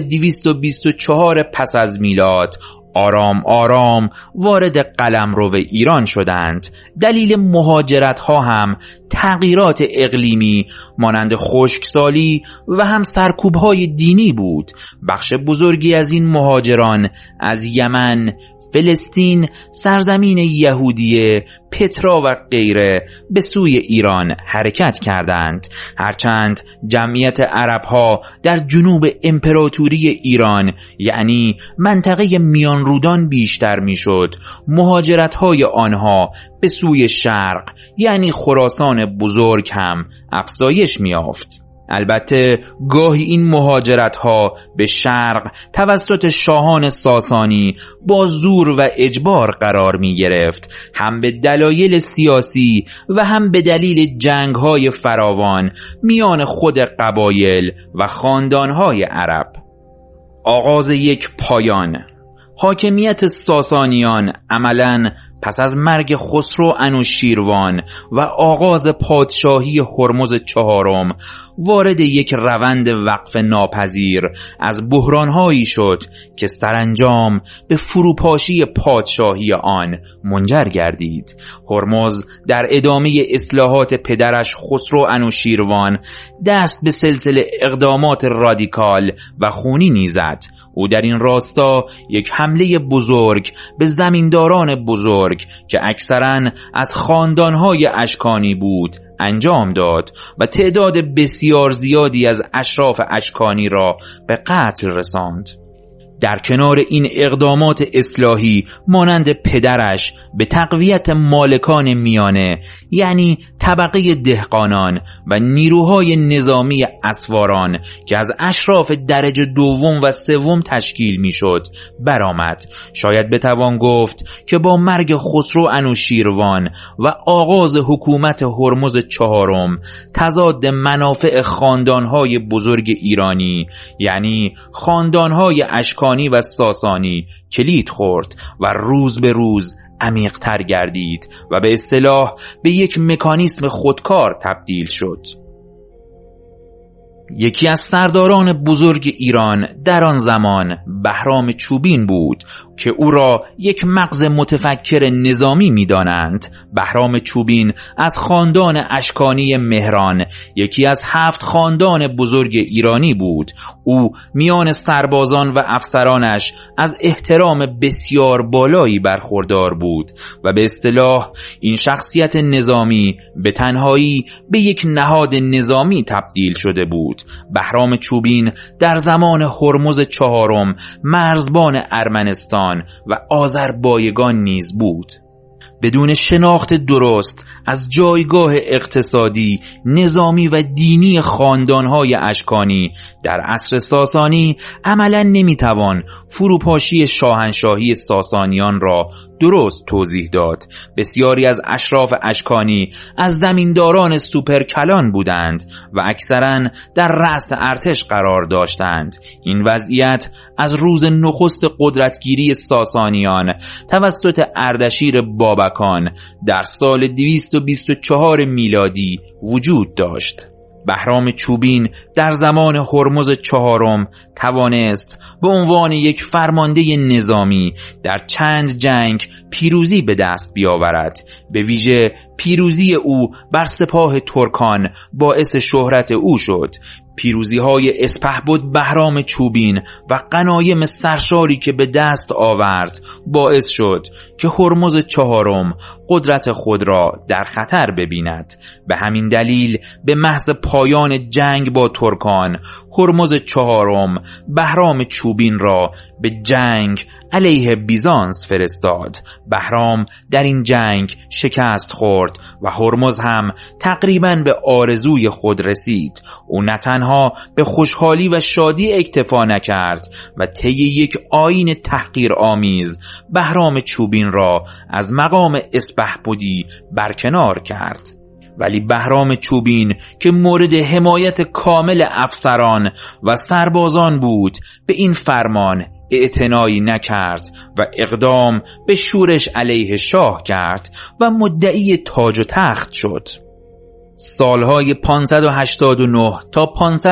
224 پس از میلاد آرام آرام وارد قلمرو ایران شدند. دلیل مهاجرت ها هم تغییرات اقلیمی مانند خشکسالی و هم سرکوب های دینی بود. بخش بزرگی از این مهاجران از یمن، فلسطین، سرزمین یهودیه، پترا و غیره به سوی ایران حرکت کردند. هرچند جمعیت عربها در جنوب امپراتوری ایران یعنی منطقه میان رودان بیشتر میشد، مهاجرت‌های آنها به سوی شرق یعنی خراسان بزرگ هم افزایش می‌یافت. البته گاهی این مهاجرت‌ها به شرق توسط شاهان ساسانی با زور و اجبار قرار می‌گرفت، هم به دلایل سیاسی و هم به دلیل جنگ‌های فراوان میان خود قبایل و خاندان‌های عرب. آغاز یک پایان. حاکمیت ساسانیان عملاً پس از مرگ خسرو انوشیروان و آغاز پادشاهی هرمز چهارم وارد یک روند وقف ناپذیر از بحران‌هایی شد که سرانجام به فروپاشی پادشاهی آن منجر گردید. هرمز در ادامه اصلاحات پدرش خسرو انوشیروان دست به سلسله اقدامات رادیکال و خونینی زد. او در این راستا یک حمله بزرگ به زمینداران بزرگ که اکثراً از خاندانهای اشکانی بود انجام داد و تعداد بسیار زیادی از اشراف اشکانی را به قتل رساند. در کنار این اقدامات اصلاحی مانند پدرش به تقویت مالکان میانه یعنی طبقه دهقانان و نیروهای نظامی اسواران که از اشراف درجه دوم و سوم تشکیل میشد برآمد. شاید بتوان گفت که با مرگ خسرو انوشیروان و آغاز حکومت هرمز چهارم تضاد منافع خاندانهای بزرگ ایرانی یعنی خاندانهای اشکانی و ساسانی کلید خورد و روز به روز عمیق‌تر گردید و به اصطلاح به یک مکانیسم خودکار تبدیل شد. یکی از سرداران بزرگ ایران در آن زمان بهرام چوبین بود که او را یک مغز متفکر نظامی می‌دانند. بهرام چوبین از خاندان اشکانی مهران یکی از 7 خاندان بزرگ ایرانی بود. او میان سربازان و افسرانش از احترام بسیار بالایی برخوردار بود و به اصطلاح این شخصیت نظامی به تنهایی به یک نهاد نظامی تبدیل شده بود. بهرام چوبین در زمان هرمز چهارم مرزبان ارمنستان و آذربایجان نیز بود. بدون شناخت درست از جایگاه اقتصادی، نظامی و دینی خاندانهای اشکانی در عصر ساسانی عملاً نمیتوان فروپاشی شاهنشاهی ساسانیان را درست توضیح داد. بسیاری از اشراف اشکانی از زمینداران سوپرکلان بودند و اکثراً در رأس ارتش قرار داشتند. این وضعیت از روز نخست قدرتگیری ساسانیان توسط اردشیر بابکان در سال 224 میلادی وجود داشت. بهرام چوبین در زمان هرمز چهارم توانست به عنوان یک فرمانده نظامی در چند جنگ پیروزی به دست بیاورد. به ویژه پیروزی او بر سپاه ترکان باعث شهرت او شد. پیروزی‌های اسپهبد بهرام چوبین و غنایم سرشاری که به دست آورد باعث شد که هرمز چهارم قدرت خود را در خطر ببیند. به همین دلیل به محض پایان جنگ با ترکان هرمز چهارم بهرام چوبین را به جنگ علیه بیزانس فرستاد. بهرام در این جنگ شکست خورد و هرمز هم تقریباً به آرزوی خود رسید. او نه تنها به خوشحالی و شادی اکتفا نکرد و طی یک آیین تحقیرآمیز بهرام چوبین را از مقام اسپهبدی برکنار کرد. ولی بهرام چوبین که مورد حمایت کامل افسران و سربازان بود به این فرمان اعتنایی نکرد و اقدام به شورش علیه شاه کرد و مدعی تاج و تخت شد. سالهای 589 تا